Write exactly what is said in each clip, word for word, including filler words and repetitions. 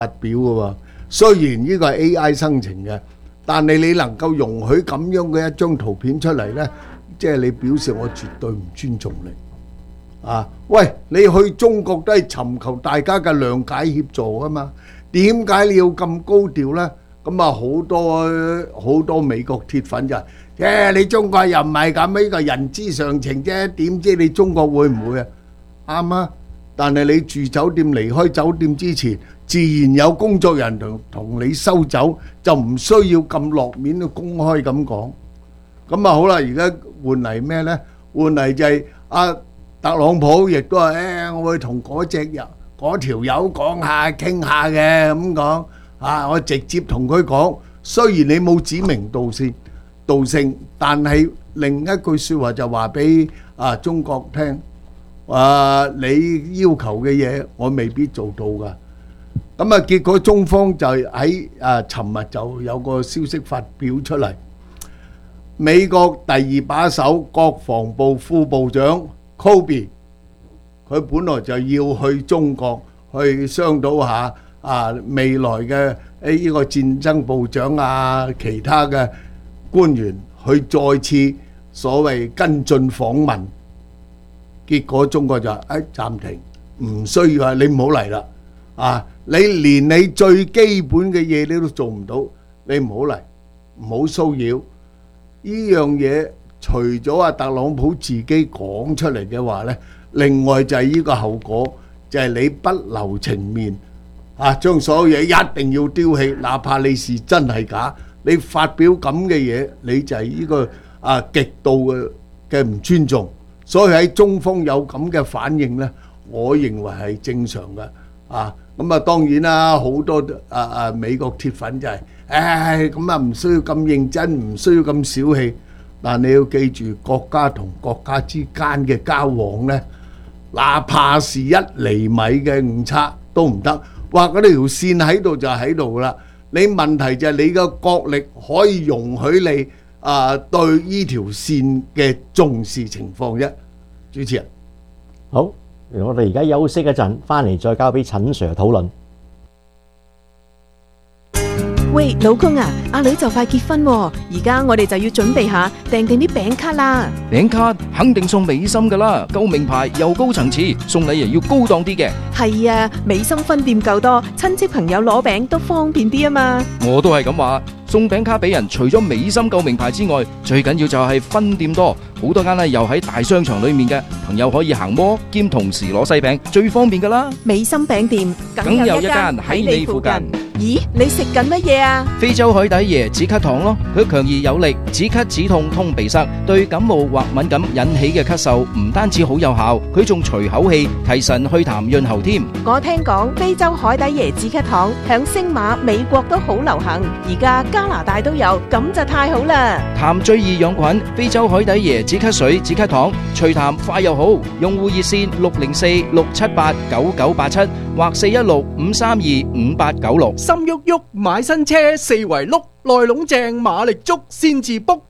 發表嘅喎。雖然呢個係 A I 生成嘅，但係你能夠容許咁樣嘅一張圖片出嚟呢，即係你表示我絕對唔尊重你。啊，喂，你去中國都係尋求大家嘅諒解協助啊嘛，點解你要咁高調呢？咁啊好多好多美國鐵粉就係，誒你中國又唔係咁，呢個人之常情啫，點知你中國會唔會啊？啱啊！但係你住酒店離開酒店之前，自然有工作人員同同你收走，就唔需要咁落面去公開咁講。咁啊好啦，而家換嚟咩呢？換嚟就係阿特朗普亦都係誒，我會同嗰隻人嗰條友講下傾下嘅咁講。啊！我直接同佢講，雖然你冇指名道姓，道姓，但係另一句説話就話俾啊中國聽，啊你要求嘅嘢我未必做到㗎。咁啊，結果中方就喺啊尋日就有個消息發表出嚟，美國第二把手國防部副部長 Kobe， 佢本來就要去中國去商討下。啊！未來嘅誒呢個戰爭部長啊，其他嘅官員去再次所謂跟進訪問，結果中國就誒、哎、暫停，唔需要啊！你唔好嚟啦！啊！你連你最基本嘅嘢你都做唔到，你唔好嚟，唔好騷擾。呢樣嘢除咗阿特朗普自己講出嚟嘅話呢，另外就係呢個後果，就係、是、你不留情面。啊！將所有嘢一定要丟棄，哪怕你是真係假，你發表咁嘅嘢，你就係呢個啊極度嘅嘅唔尊重。所以喺中方有咁嘅反應呢，我認為係正常嘅。啊，咁啊當然啦，好多啊啊美國鐵粉就係，誒咁啊唔需要咁認真，唔需要咁小氣。但你要記住，國家同國家之間嘅交往呢，哪怕是一厘米嘅誤差都唔得。話嗰條線喺度就喺度啦，你問題就係你嘅國力可以容許你啊對呢條線嘅重視情況啫。主持人， 好，我哋而家休息一陣，翻嚟再交俾陳 Sir 討論。 喂，老公啊，阿女就快結婚喎，而家我哋就要準備下訂定啲餅卡啦。 餅卡肯定送美心噶啦，夠名牌又高層次，送禮又要高檔啲嘅。 係啊，美心分店夠多，親戚朋友攞餅都方便啲啊嘛。 我都係咁話，送餅卡俾人，除咗美心夠名牌之外，最緊要就係分店多，好多間咧又喺大商場裏面嘅，朋友可以行摩兼同時攞西餅，最方便噶啦。 美心餅店梗有一間喺你附近。 咦，你食緊乜嘢啊？ 非洲海底椰止咳糖咯，佢強而有力，止咳止痛通鼻塞，對感冒或敏感引起嘅咳嗽唔單止好有效，佢仲除口氣、提神去痰、潤喉添。 我聽講非洲海底椰止咳糖響星馬、美國都好流行，而家加拿大都有，咁就太好啦！ 痰最易養菌，非洲海底椰止咳水、止咳糖，除痰快又好。用戶熱線六零四六七八九九八七或四一六五三二五八九六。 心喐喐買新車，四圍碌，內籠正馬力足先至卜。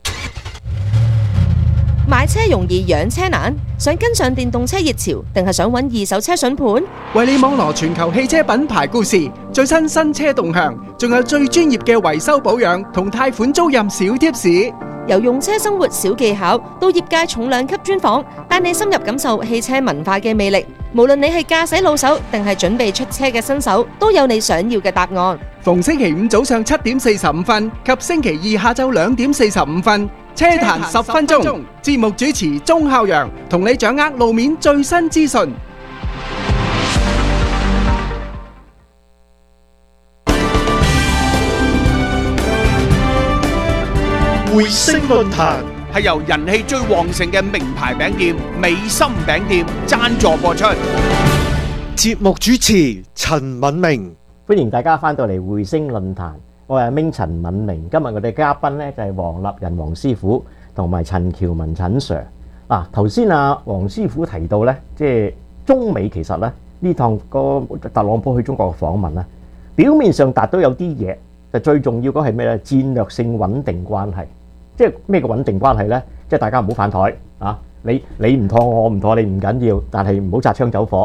買車容易養車難，想跟上電動車熱潮，定係想揾二手車筍盤？ 為你網羅全球汽車品牌故事，最新新車動向，仲有最專業嘅維修保養同貸款租賃小貼士。 由用車生活小技巧到業界重量級專訪，帶你深入感受汽車文化嘅魅力。無論你係駕駛老手定係準備出車嘅新手，都有你想要嘅答案。 逢星期五早上七點四十五分及星期二下晝兩點四十五分，車壇十分鐘，節目主持鐘孝陽同你掌握路面最新資訊。 匯星論壇係由人氣最旺盛嘅名牌餅店美心餅店贊助播出。 節目主持陳敏明， 歡迎大家翻到嚟匯星論壇，我係阿明陳敏明。今日我哋嘉賓咧就係黃立仁黃師傅同埋陳喬文陳 Sir。嗱，頭先阿黃師傅提到咧，即係中美其實咧呢趟個特朗普去中國嘅訪問咧，表面上達到有啲嘢，就最重要嗰係咩咧？戰略性穩定關係。即係咩個穩定關係呢？即係大家唔好反台啊！你你唔妥我唔妥你唔緊要，但係唔好擦槍走火。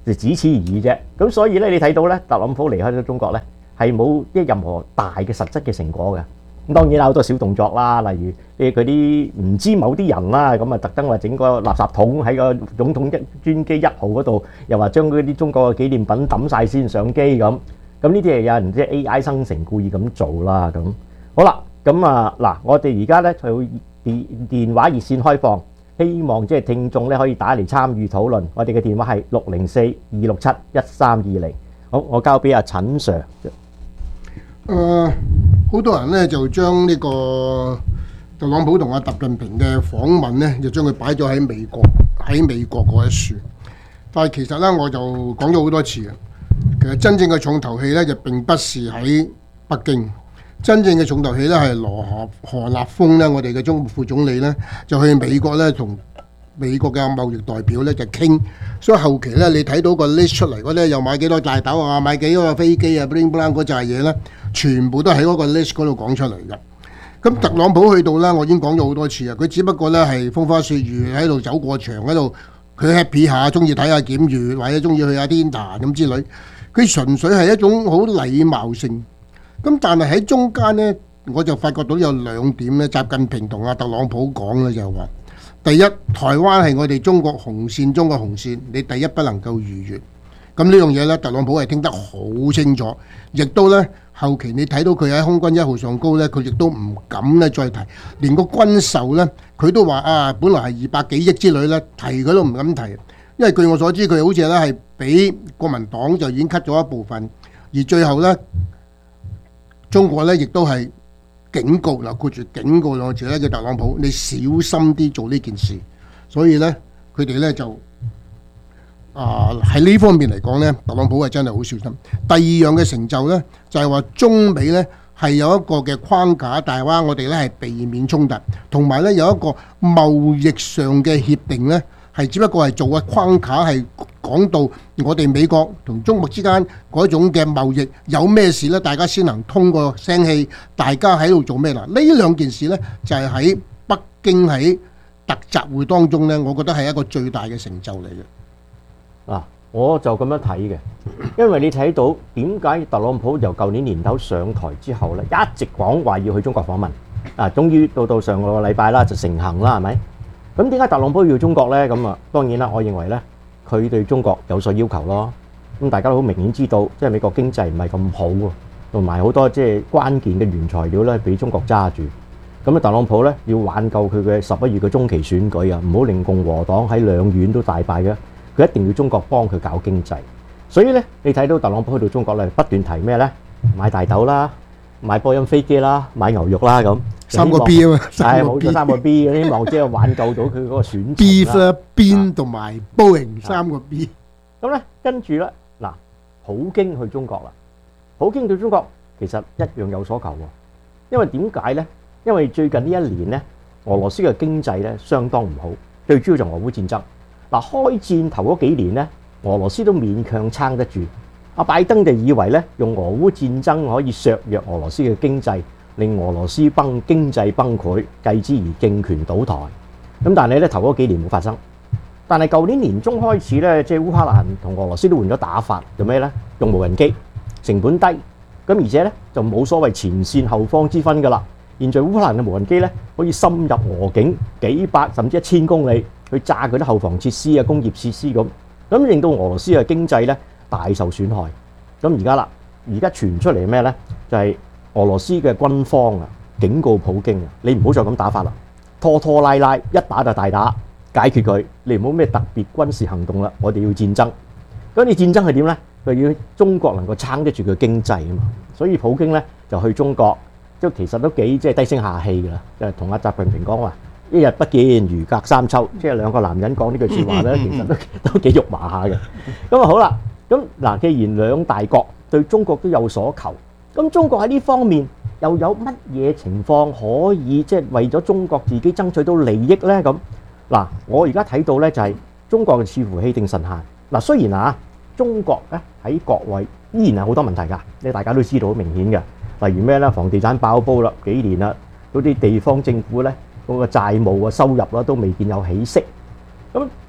就只此而已啫。咁所以咧，你睇到咧，特朗普離開咗中國咧，係冇一任何大嘅實質嘅成果嘅。咁當然啦，好多小動作啦，例如誒佢啲唔知某啲人啦，咁啊特登話整個垃圾桶喺個總統一專機一號嗰度，又話將嗰啲中國嘅紀念品抌晒先上機咁。咁呢啲係有人即係 A I 生成故意咁做啦。咁好啦，咁啊嗱，我哋而家咧就電電話熱線開放，希望即係聽眾咧可以打嚟參與討論。我哋嘅電話係六零四二六七一三二零。好，我交俾阿陳 Sir。 誒，好多人咧就將呢個特朗普同阿習近平嘅訪問咧，就將佢擺咗喺美國喺美國嗰一處。但係其實咧，我就講咗好多次啊。其實真正嘅重頭戲咧，就並不是喺北京。真正嘅重頭戲咧，係羅何何立峰咧，我哋嘅中國副總理咧，就去美國咧同美國嘅貿易代表咧就傾。所以後期咧，你睇到個 list 出嚟嗰啲，又買幾多大豆啊，買幾多個飛機啊 bling bling 嗰扎嘢咧，全部都喺嗰個 list 嗰度講出嚟嘅。咁特朗普去到咧，我已經講咗好多次啊，佢只不過咧係風花雪月喺度走過場喺度，佢 happy 下，中意睇下檢閱，或者中意去下天壇咁之類。佢純粹係一種好禮貌性。咁但係喺中間呢，我就發覺到有兩點咧，習近平同阿特朗普講咧就係話：第一，台灣係我哋中國紅線中嘅紅線，你第一不能夠逾越。咁呢樣嘢咧，特朗普係聽得好清楚，亦都咧後期你睇到佢喺空軍一號上高咧，佢亦都唔敢咧再提，連個軍售咧佢都話啊，本來係二百幾億之類咧，提佢都唔敢提，因為據我所知佢好似咧係俾國民黨就已經 cut 咗一部分，而最後咧中國咧亦都係警告啦，括住警告兩個字咧，叫特朗普你小心啲做呢件事。所以咧佢哋咧就啊喺呢方面嚟講咧，特朗普係真係好小心。第二樣嘅成就咧就係話中美咧係有一個嘅框架，但係話我哋咧係避免衝突，同埋咧有一個貿易上嘅協定咧係只不過係做個框架，係講到我哋美國同中國之間嗰種嘅貿易有咩事咧，大家先能通過聲氣，大家喺度做咩啦？呢兩件事咧就係喺北京喺特集會當中咧，我覺得係一個最大嘅成就嚟嘅。 嗱，我就咁樣睇嘅，因為你睇到點解特朗普由舊年年頭上台之後咧，一直講話要去中國訪問，啊，終於到到上個禮拜啦就成行啦，係咪？咁點解特朗普要中國咧？咁啊，當然啦，我認為咧，佢對中國有所要求咯。咁大家都好明顯知道，即係美國經濟唔係咁好喎，同埋好多即係關鍵嘅原材料咧俾中國揸住。咁啊，特朗普咧要挽救佢嘅十一月嘅中期選舉啊，唔好令共和黨喺兩院都大敗嘅。佢一定要中國幫佢搞經濟，所以咧你睇到特朗普去到中國咧，不斷提咩咧？買大豆啦，買波音飛機啦，買牛肉啦咁。 三個 B 啊嘛， 係冇咗三個 B， 希望即係挽救到佢嗰個選情啦。 Beef 啦、邊同埋 Boeing 三個 B。 咁咧跟住咧嗱，普京去中國啦，普京對中國其實一樣有所求喎。因為點解咧？因為最近呢一年咧，俄羅斯嘅經濟咧相當唔好，最主要就俄烏戰爭。嗱，開戰頭嗰幾年咧，俄羅斯都勉強撐得住。阿拜登就以為咧，用俄烏戰爭可以削弱俄羅斯嘅經濟，令俄羅斯崩經濟崩潰，繼之而政權倒台。咁但係咧頭嗰幾年冇發生。但係舊年年中開始咧，即係烏克蘭同俄羅斯都換咗打法，做咩咧？用無人機，成本低，咁而且咧就冇所謂前線後方之分㗎啦。現在烏克蘭嘅無人機咧可以深入俄境幾百甚至一千公里，去炸佢啲後防設施啊、工業設施咁，咁令到俄羅斯嘅經濟咧大受損害。咁而家啦，而家傳出嚟咩咧？就係、是、俄羅斯嘅軍方啊，警告普京啊，你唔好再咁打法啦，拖拖拉拉，一打就大打，解決佢。你唔好咩特別軍事行動啦，我哋要戰爭。咁你戰爭係點咧？佢要中國能夠撐得住佢經濟啊嘛。所以普京咧就去中國，即其實都幾即係低聲下氣㗎啦，就係同阿習近平講話。一日不見如隔三秋，即係兩個男人講呢句説話咧，其實都都幾肉麻下嘅。咁啊好啦，咁嗱，既然兩大國對中國都有所求，咁中國喺呢方面又有乜嘢情況可以即係為咗中國自己爭取到利益咧？咁嗱，我而家睇到咧就係中國似乎氣定神閒。嗱，雖然啊，中國咧喺國內依然係好多問題㗎，你大家都知道好明顯嘅，例如咩咧？房地產爆煲啦，幾年啦，嗰啲地方政府咧。嗰個債務啊、收入啦都未見有起色，咁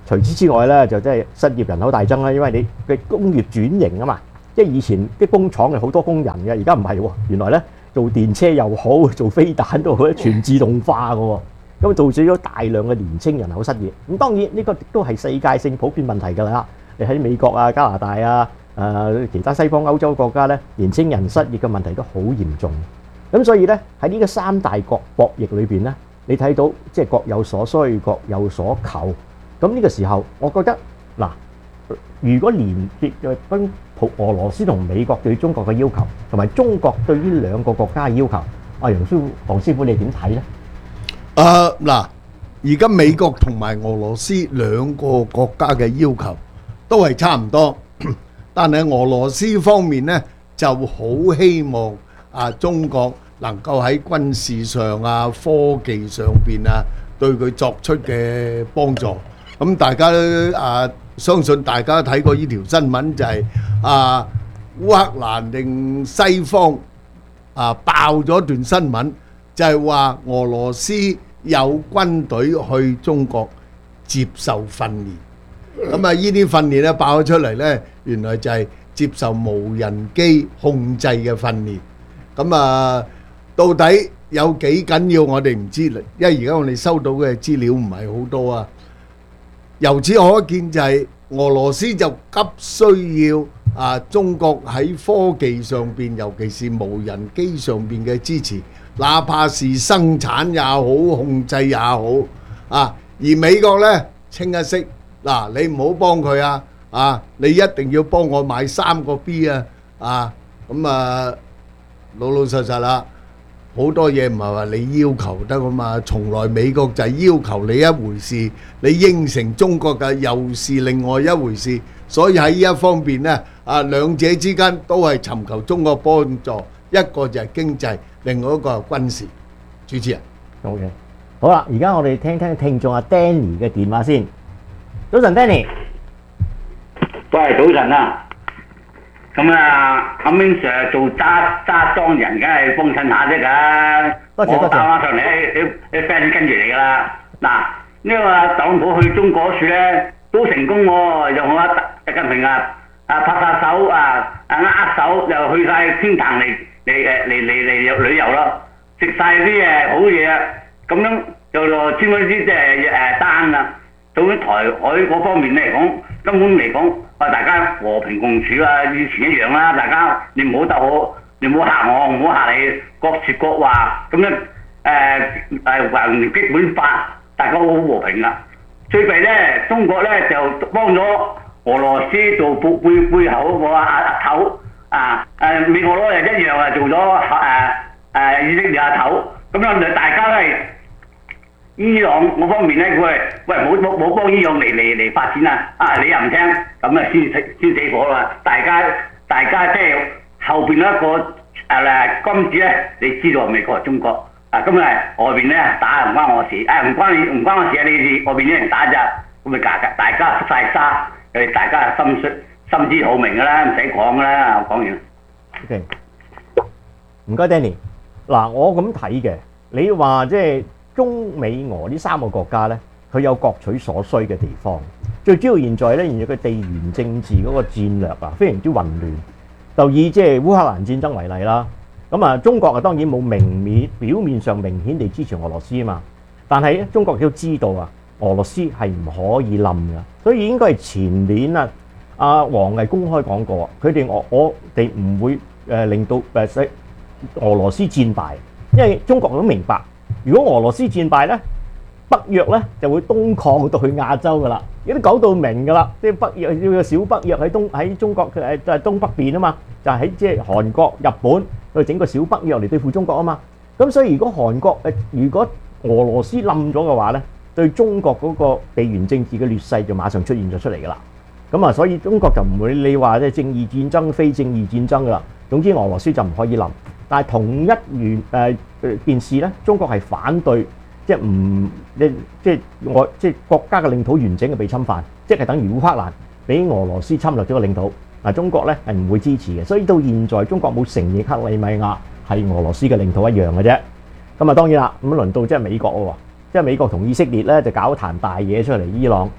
除此之外咧，就即係失業人口大增啦，因為你嘅工業轉型啊嘛，即係以前啲工廠係好多工人嘅，而家唔係喎，原來咧做電車又好，做飛彈都好，全自動化嘅喎，咁導致咗大量嘅年青人口失業。咁當然呢個都係世界性普遍問題㗎啦。你喺美國啊、加拿大啊、誒、呃、其他西方歐洲國家咧，年青人失業嘅問題都好嚴重。咁所以咧喺呢個三大國博弈裏邊咧，你睇到即係各有所需、各有所求。咁呢個時候，我覺得嗱，如果連結嘅分俄羅斯同美國對中國嘅要求，同埋中國對呢兩個國家嘅要求，阿楊師傅、黃師傅，你點睇咧？ 誒嗱，而家美國同埋俄羅斯兩個國家嘅要求都係差唔多，但係俄羅斯方面咧就好希望啊中國能夠喺軍事上啊、科技上邊啊對佢作出嘅幫助。咁大家都啊，相信大家睇過呢條新聞，就係啊烏克蘭定西方啊爆咗段新聞，就係話俄羅斯有軍隊去中國接受訓練。咁啊，呢啲訓練咧爆咗出嚟咧，原來就係接受無人機控制嘅訓練。咁啊，到底有幾緊要，我哋唔知啦，因為而家我哋收到嘅資料唔係好多啊。由此可見就係俄羅斯就急需要啊中國喺科技上邊，尤其是無人機上邊嘅支持，哪怕是生產也好、控制也好啊。而美國呢，清一色嗱，你唔好幫佢啊啊！你一定要幫我買三個 B 啊啊！咁啊老老實實啦。好多嘢唔係話你要求得噶嘛，從來美國就係要求你一回事，你應承中國嘅又是另外一回事，所以喺呢一方面呢，啊兩者之間都係尋求中國幫助，一個就係經濟，另外一個係軍事。主持人 ，OK，好啦，而家我哋聽聽聽眾阿 Danny 嘅電話先。早晨 Danny， 喂，早晨啊！咁啊，阿 Ming Sir 做揸揸莊人，梗係幫襯下啫㗎。 多謝多謝。 我打翻上嚟，啲啲 friend 跟住嚟㗎啦。嗱，呢個特朗普去中國處咧都成功喎，又我習近平啊啊拍下手啊啊握手，又去曬天壇嚟嚟誒嚟嚟嚟旅遊咯，食曬啲誒好嘢啊！咁樣就簽咗啲即係誒單啦。對於台海嗰方面嚟講，根本嚟講，啊大家和平共處啊，以前一樣啦。大家你唔好鬥我，你唔好嚇我，唔好嚇你，各説各話，咁樣誒誒還基本法，大家好和平噶。最弊咧，中國咧就幫咗俄羅斯做背背背後嗰個阿阿頭啊誒，美國佬又一樣啊，做咗誒誒以色列阿頭，咁樣就大家都係。伊朗嗰方面咧，佢係喂冇冇冇幫伊朗嚟嚟嚟發展啊！啊，你又唔聽，咁啊先死先死火啦！大家大家即係後邊一個誒金子咧，你知道美國係中國啊，咁啊外邊咧打唔關我事，誒唔關你唔關我事啊！你哋外邊啲人打咋，咁咪大家大家出曬沙，誒大家心知心知肚明噶啦，唔使講噶啦，我講完。 OK，唔該 Danny。嗱，我咁睇嘅，你話即係。中美俄呢三個國家呢，佢有各取所需嘅地方。最主要現在呢，現在佢地緣政治嗰個戰略啊，非常之混亂。就以即係烏克蘭戰爭為例啦。咁啊，中國啊當然冇明面表面上明顯地支持俄羅斯啊嘛。但係咧，中國亦都知道啊，俄羅斯係唔可以冧㗎。所以應該係前年啊，阿王毅公開講過，佢哋我我哋唔會誒令到誒使俄羅斯戰敗，因為中國都明白。如果俄羅斯戰敗咧，北約咧就會東擴到去亞洲噶啦，已經講到明噶啦，即係北約要有小北約喺東喺中國嘅誒就係東北邊啊嘛，就係喺即係韓國、日本去整個小北約嚟對付中國啊嘛。咁所以如果韓國誒如果俄羅斯冧咗嘅話咧，對中國嗰個地緣政治嘅劣勢就馬上出現咗出嚟噶啦。咁啊，所以中國就唔會你話即係正義戰爭、非正義戰爭噶啦。總之俄羅斯就唔可以冧。但係同一元誒誒件事咧，中國係反對，即係唔即即係我即係國家嘅領土完整嘅被侵犯，即係等於烏克蘭俾俄羅斯侵略咗個領土。嗱，中國咧係唔會支持嘅，所以到現在中國冇承認克里米亞係俄羅斯嘅領土一樣嘅啫。咁啊當然啦，咁輪到即係美國喎，即係美國同以色列咧就搞壇大嘢出嚟，伊朗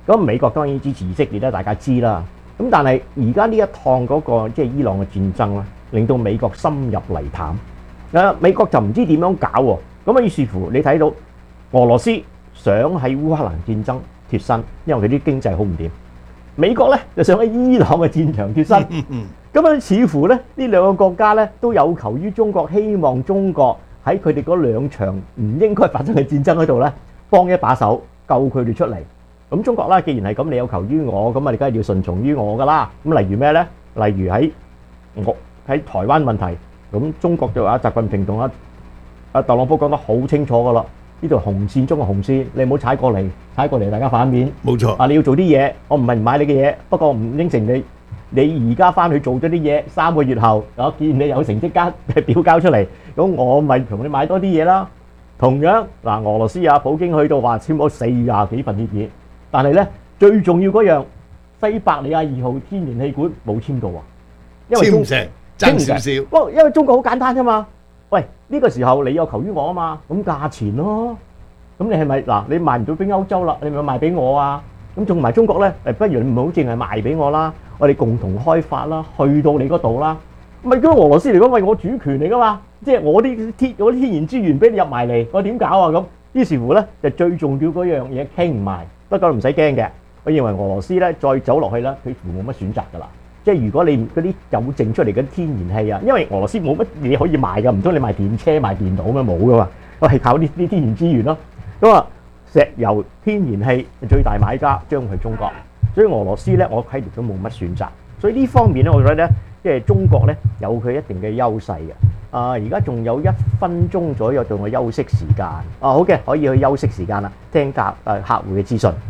咁美國當然支持以色列啦，大家知啦。咁但係而家呢一趟嗰個即係伊朗嘅戰爭咧，令到美國深入泥潭。啊，美國就唔知點樣搞喎。咁啊，於是乎你睇到俄羅斯想喺烏克蘭戰爭脱身，因為佢啲經濟好唔掂。美國咧就想喺伊朗嘅戰場脱身。咁啊，似乎咧呢兩個國家咧都有求於中國，希望中國喺佢哋嗰兩場唔應該發生嘅戰爭嗰度咧幫一把手，救佢哋出嚟。咁中國啦，既然係咁，你有求於我，咁啊，你梗係要順從於我噶啦。咁例如咩咧？例如喺我喺台灣問題，咁中國就話習近平同阿阿特朗普講得好清楚噶啦，呢條紅線中嘅紅線，你唔好踩過嚟，踩過嚟大家反面。 冇錯。 啊，你要做啲嘢，我唔係唔買你嘅嘢，不過唔應承你。你而家翻去做咗啲嘢，三個月後，我見你有成績交表交出嚟，咁我咪同你買多啲嘢啦。同樣嗱，俄羅斯啊，普京去到話簽咗四廿幾份協議。但係咧，最重要嗰樣西伯利亞二號天然氣管冇簽到啊，因為中簽唔成，爭少少。 不過因為中國好簡單啫嘛。喂，呢個時候你有求於我啊嘛，咁價錢咯。咁你係咪嗱？你賣唔到俾歐洲啦，你咪賣俾我啊？咁仲埋中國咧，誒，不如你唔好淨係賣俾我啦，我哋共同開發啦，去到你嗰度啦。咪咁俄羅斯嚟講，喂，我主權嚟噶嘛，即係我啲天我啲天然資源俾你入埋嚟，我點搞啊？咁於是乎咧，就最重要嗰樣嘢傾唔埋。不過唔使驚嘅，我認為俄羅斯咧再走落去咧，佢冇乜選擇㗎啦。即係如果你嗰啲有剩出嚟嘅天然氣啊，因為俄羅斯冇乜嘢可以賣㗎，唔通你賣電車賣電腦咩？冇㗎嘛，我係靠呢啲天然資源咯。咁啊，石油、天然氣最大買家將係中國，所以俄羅斯咧，我睇嚟都冇乜選擇。所以呢方面咧，我覺得咧，即係中國咧有佢一定嘅優勢嘅。啊，而家仲有一分鐘左右仲有休息時間。啊，好嘅，可以去休息時間啦，聽客誒客戶嘅資訊。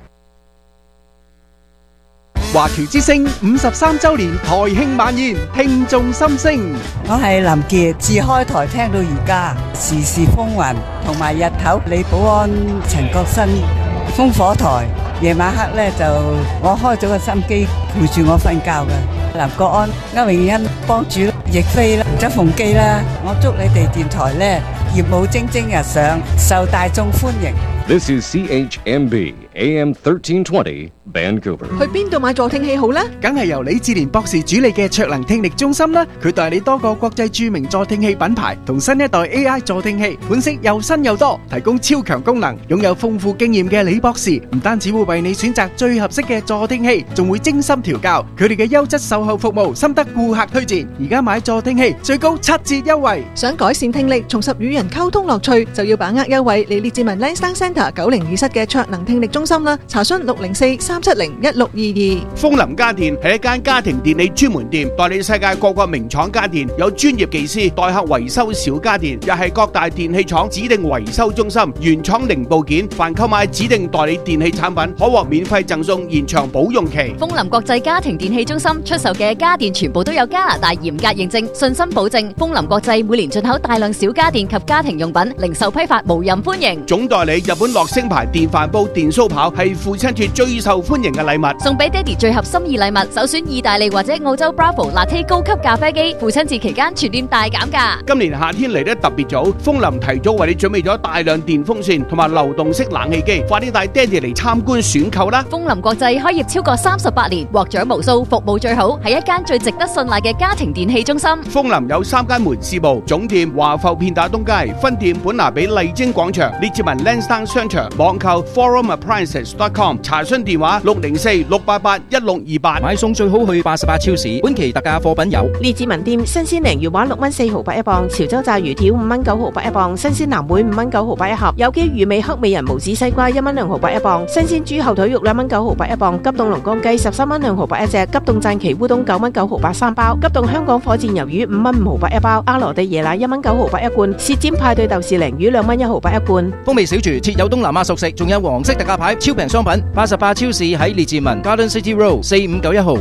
華僑之聲五十三週年台慶晚宴，聽眾心聲。 我係林傑，自開台聽到而家，時時風雲，同埋日頭李寶安、陳國新、烽火台，夜晚黑咧就我開咗個心機陪住我瞓覺嘅。林國安、歐詠欣幫主亦飛啦，周鳳基啦，我祝你哋電台咧業務蒸蒸日上，受大眾歡迎。 This is C H M B A M thirteen twenty Vancouver。 去邊度買助聽器好呢？ 梗係由李志蓮博士主理嘅卓能聽力中心啦。佢代理多個國際著名助聽器品牌同新一代 A I 助聽器，款式又新又多，提供超強功能。擁有豐富經驗嘅李博士，唔單止會為你選擇最合適嘅助聽器，仲會精心調教。佢哋嘅優質售後服務，深得顧客推薦。而家買助聽器最高七折優惠。 想改善聽力，重拾與人溝通樂趣，就要把握優惠嚟列治文 Lansdowne Centre九零二室嘅卓能聽力中心啦。查詢六零四三七零一六二二。 豐林家電係一間家庭電器專門店，代理世界各個名廠家電，有專業技師代客維修小家電，又係各大電器廠指定維修中心，原廠零部件，凡購買指定代理電器產品，可獲免費贈送延長保用期。 豐林國際家庭電器中心出售嘅家電全部都有加拿大嚴格認證，信心保證。豐林國際每年進口大量小家電及家庭用品，零售批發無任歡迎。 總代理日本樂聲牌電飯煲、電酥刨係父親節最受歡迎嘅禮物， 送俾爹哋最合心意禮物，首選意大利或者澳洲 Bravo Latte 高級咖啡機。父親節期間全店大減價。 今年夏天嚟得特別早，豐林提早為你準備咗大量電風扇同埋流動式冷氣機，快啲帶爹哋嚟參觀選購啦！ 豐林國際開業超過三十八年，獲獎無數，服務最好，係一間最值得信賴嘅家庭電器中心。 豐林有三間門市部，總店華埠片打東街，分店本拿比麗晶廣場，列治文 Lansdowne 商場，網購 forum appliances dot com， 查詢電話六零四六八八一六二八。 買餸最好去八十八超市，本期特價貨品有列治文店新鮮鯪魚話六蚊四毫八一磅，潮州炸魚條五蚊九毫八一磅，新鮮南梅五蚊九毫八一盒，有機魚味黑美人無籽西瓜一蚊兩毫八一磅，新鮮豬後腿肉兩蚊九毫八一磅，急凍龍江雞十三蚊兩毫八一隻，急凍讚岐烏冬九蚊九毫八三包，急凍香港火箭魷魚五蚊五毫八一包，阿羅地椰奶一蚊九毫八一罐，舌尖派對豆豉鯪魚兩蚊一毫八一罐。 風味小廚設有東南亞熟食，仲有黃色特價牌超平商品。八十八超市喺列治文 Garden City Road 四五九一號。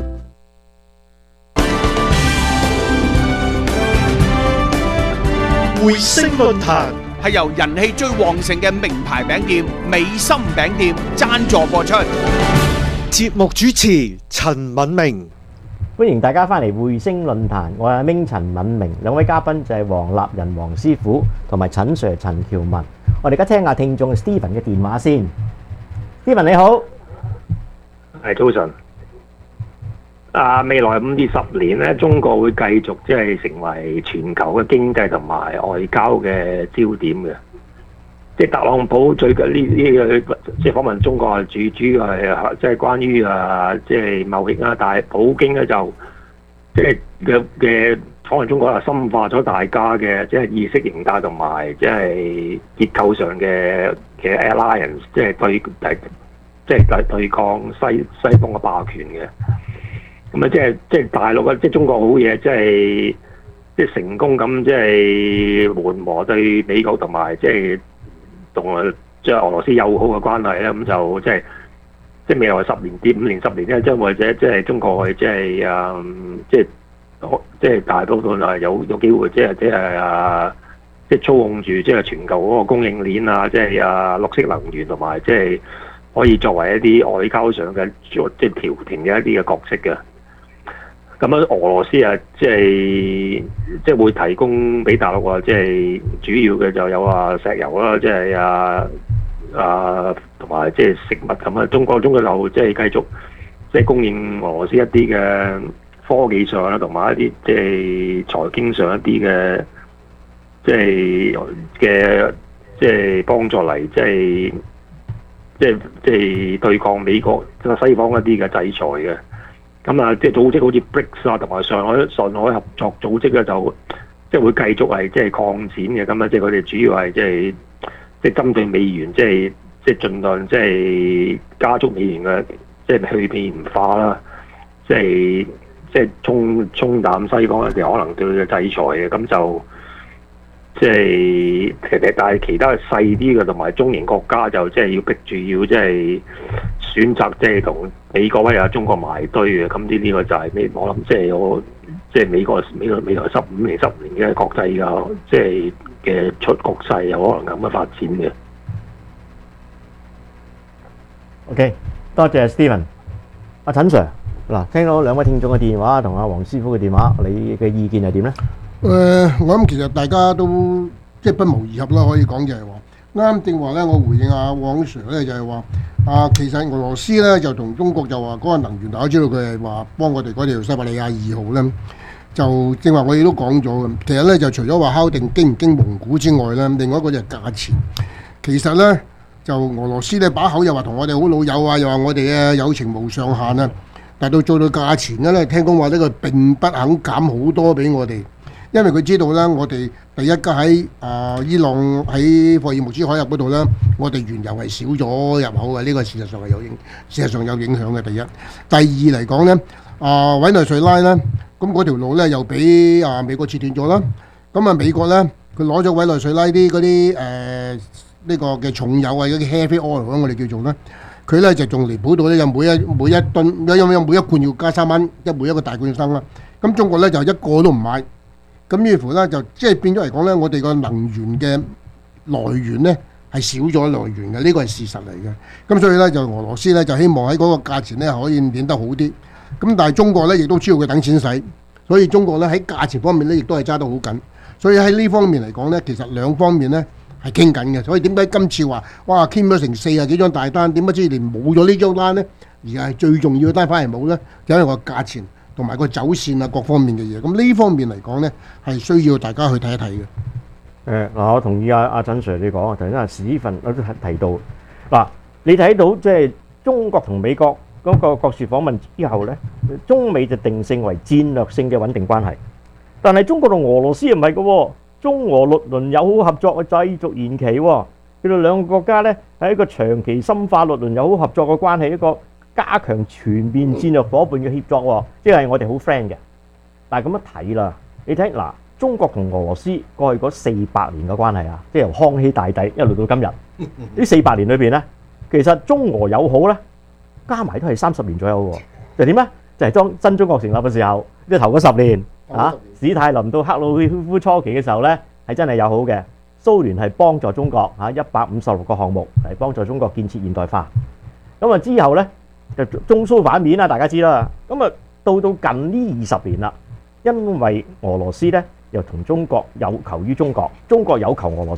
匯星論壇係由人氣最旺盛嘅名牌餅店美心餅店贊助播出。 節目主持陳敏明， 歡迎大家翻嚟匯星論壇，我係阿明陳敏明，兩位嘉賓就係黃立仁黃師傅同埋陳 Sir 陳喬文。我哋而家聽下聽眾 Steven 嘅電話先。Steven 你好， 係早晨。啊，未來五至十年咧，中國會繼續即係成為全球嘅經濟同埋外交嘅焦點嘅。即係特朗普最近呢呢個即係訪問中國係主主要係即係關於啊即係貿易啦，但係普京咧就即係嘅嘅訪問中國係深化咗大家嘅即係意識形態同埋即係結構上嘅嘅 alliance， 即係對即係對對抗西西方嘅霸權嘅。咁啊，即係即係大陸啊，即係中國好嘢，即係即係成功咁，即係緩和對美國同埋即係同啊即係俄羅斯友好嘅關係咧。咁就即係即係未來十年至五年、十年咧，將或者即係中國即係啊，即係即係大多數係有有機會，即係即係啊，即係操控住即係全球嗰個供應鏈啊，即係啊綠色能源同埋即係可以作為一啲外交上嘅即係調停嘅一啲嘅角色嘅。咁樣俄羅斯啊，即係即係會提供俾大陸啊，即係主要嘅就有啊石油啦，即係啊啊同埋即係食物咁啊。中國中國就即係繼續即係供應俄羅斯一啲嘅科技上啦，同埋一啲即係財經上一啲嘅即係嘅即係幫助嚟，即係即係即係對抗美國即係西方一啲嘅制裁嘅。咁啊，即係組織好似 B R I C S 啊，同埋上海上海合作組織咧，就即係會繼續係即係擴展嘅。咁啊，即係佢哋主要係即係即係針對美元，即係即係盡量即係加速美元嘅即係去美元化啦。即係即係沖沖淡西方嘅可能對佢嘅制裁嘅。咁就即係其實但係其他細啲嘅同埋中型國家就即係要逼住要即係選擇即係同美國或者中國埋堆嘅。咁呢呢個就係咩？我諗即係我即係美國美國未來十五年十年嘅國際嘅即係嘅出局勢有可能咁嘅發展嘅。 OK， 多謝 Steven。阿陳 Sir， 嗱，聽到兩位聽眾嘅電話同阿黃師傅嘅電話，你嘅意見係點咧？ 誒、呃，我諗其實大家都即係不謀而合啦，可以講就係話啱正話咧。我回應阿黃 Sir 咧，就係話啊，其實俄羅斯咧就同中國就話嗰個能源，大家知道佢係話幫我哋嗰條西伯利亞二號咧，就正話我哋都講咗嘅。其實咧就除咗話敲定經唔經蒙古之外咧，另外一個就係價錢。其實咧就俄羅斯咧把口又話同我哋好老友啊，又話我哋嘅友情無上限啊，但到做到價錢咧，聽講話呢個並不肯減好多俾我哋。因為佢知道咧，我哋第一家喺啊伊朗喺霍爾木茲海峽嗰度咧，我哋原油係少咗入口嘅，呢、這個事實上係有影，事實上有影響嘅。第一，第二嚟講咧，啊委內瑞拉咧，咁嗰條路咧又俾啊美國切斷咗啦。咁啊美國咧，佢攞咗委內瑞拉啲嗰啲誒呢個嘅重油啊，嗰啲 heavy oil 我哋叫做咧，佢咧就仲離譜到咧，有每一每一噸有有每一罐要加三蚊，即係每一個大罐生啦。咁中國咧就一個都唔買。咁於乎咧，就即係變咗嚟講咧，我哋個能源嘅來源咧係少咗來源嘅，呢個係事實嚟嘅。咁所以咧，就俄羅斯咧就希望喺嗰個價錢咧可以變得好啲。咁但係中國咧亦都知道佢等錢使，所以中國咧喺價錢方面咧亦都係揸得好緊。所以喺呢方面嚟講咧，其實兩方面咧係傾緊嘅。所以點解今次話哇傾咗成四十幾張大單，點解知連冇咗呢張單咧？而係最重要嘅單反而冇咧，就因為個價錢。同埋個走線啊，各方面嘅嘢，咁呢方面嚟講咧，係需要大家去睇一睇嘅。 誒嗱，我同意阿阿陳 Sir 你講啊，頭先阿史份我都提到嗱，你睇到即係中國同美國嗰個國事訪問之後咧，中美就定性為戰略性嘅穩定關係，但係中國同俄羅斯唔係嘅喎，中俄六輪友好合作嘅繼續延期喎，佢哋兩個國家咧係一個長期深化六輪友好合作嘅關係，一個加強全面戰略伙伴嘅協作喎，即係我哋好 friend 嘅。但係咁樣睇啦，你睇嗱，中國同俄羅斯過去嗰四百年嘅關係啊，即係由康熙大帝一路到今日，呢四百年裏邊咧，其實中俄友好咧，加埋都係三十年左右喎。就點咧？就係當新中國成立嘅時候，即係頭嗰十年啊，史太林到克魯曉夫初期嘅時候咧，係真係友好嘅。蘇聯係幫助中國嚇一百五十六個項目嚟幫助中國建設現代化。咁啊之後咧，就中蘇反面啦，大家知啦。咁啊，到到近呢二十年啦，因為俄羅斯咧又同中國有求於中國，中國有求俄羅斯，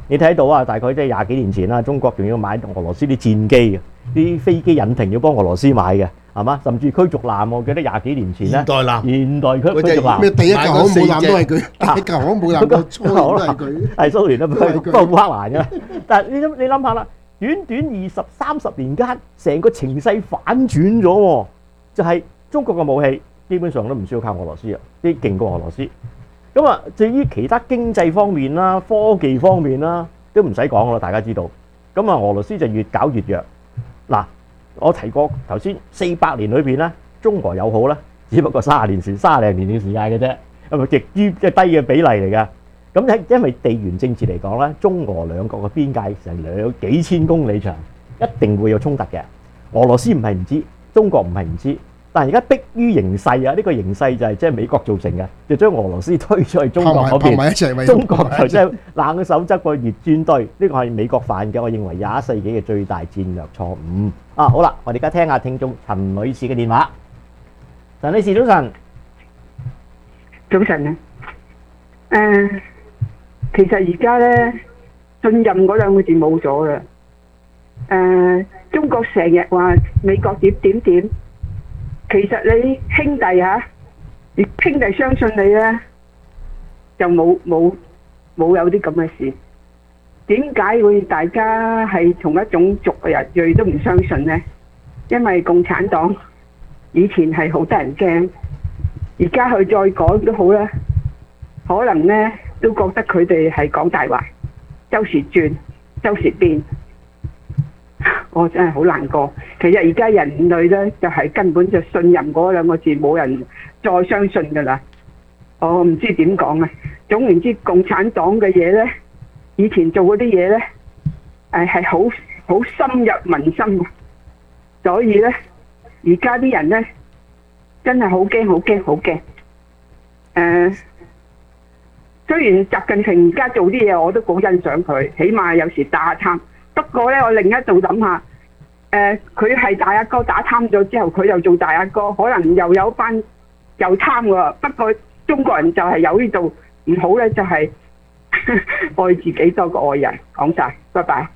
你睇到啊，大概即係廿幾年前啦，中國仲要買俄羅斯啲戰機嘅，啲飛機引擎要幫俄羅斯買嘅，係嘛？甚至驅逐艦，我記得廿幾年前咧， 現代艦現代驅驅逐艦， 咩第一架航母艦都係佢，第一架航母艦個初年都係佢， 係蘇聯都不過烏克蘭嘅。但係你諗你諗下啦，短短二十三十年間，成個情勢反轉咗喎，就係中國嘅武器基本上都唔需要靠俄羅斯啊，啲勁過俄羅斯。咁啊，至於其他經濟方面啦、科技方面啦，都唔使講啦，大家知道。咁啊，俄羅斯就越搞越弱。嗱，我提過頭先四百年裏邊咧，中俄友好咧，只不過三十年時、三十零年嘅時間嘅啫，係咪極於即係低嘅比例嚟㗎？咁因因為地緣政治嚟講咧，中俄兩國嘅邊界成兩幾千公里長，一定會有衝突嘅。俄羅斯唔係唔知，中國唔係唔知。但係而家迫於形勢啊，呢、這個形勢就係即係美國造成嘅，就將俄羅斯推咗去中國嗰邊，中國就即係冷手執個熱煎堆，呢個係美國犯嘅，我認為廿一世紀嘅最大戰略錯誤。啊，好啦，我哋而家聽下聽眾陳女士嘅電話。陳女士早晨， 早晨啊，誒、呃，其實而家咧信任嗰兩個字冇咗啦。誒、呃，中國成日話美國點點點。其實你兄弟嚇，你兄弟相信你咧，就冇冇冇有啲咁嘅事。點解會大家係同一種族嘅人裔都唔相信呢？因為共產黨以前係好得人驚，而家佢再講都好啦，可能呢都覺得佢哋係講大話，周時轉，周時變。我真係好難過。其實而家人類呢，就係根本就信任嗰兩個字，冇人再相信㗎啦。我唔知點講啊。總言之，共產黨嘅嘢呢，以前做嗰啲嘢呢，誒係好好深入民心。所以呢，而家啲人呢，真係好驚、好驚、好驚。誒，雖然習近平而家做啲嘢，我都好欣賞佢，起碼有時打下貪。不過咧，我另一度諗下，誒佢係大阿哥打貪咗之後，佢又做大阿哥，可能又有班又貪喎。不過中國人就係有呢度唔好咧，就係、是、愛自己多過愛人。講晒，拜拜。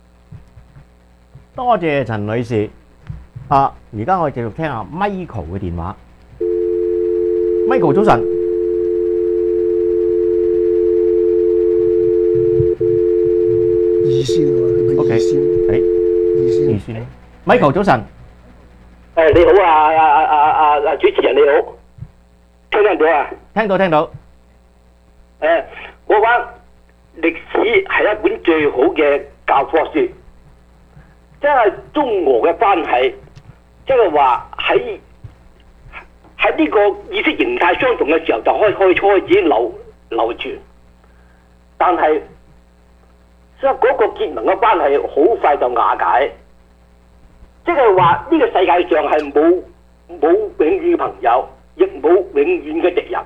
多謝陳女士。啊，而家我哋繼續聽下 Michael 嘅電話。Michael 早晨。 二線喎，係咪二線？ 誒，二線。二線。Michael 早晨。 誒你好啊啊啊啊啊主持人你好，聽唔聽到啊？ 聽到聽到。 誒，我話歷史係一本最好嘅教科書，即係中俄嘅關係，即係話喺喺呢個意識形態相同嘅時候就開開開始流流傳，但係。即係嗰個結盟嘅關係好快就瓦解，即係話呢個世界上係冇冇永遠嘅朋友，亦冇永遠嘅敵人。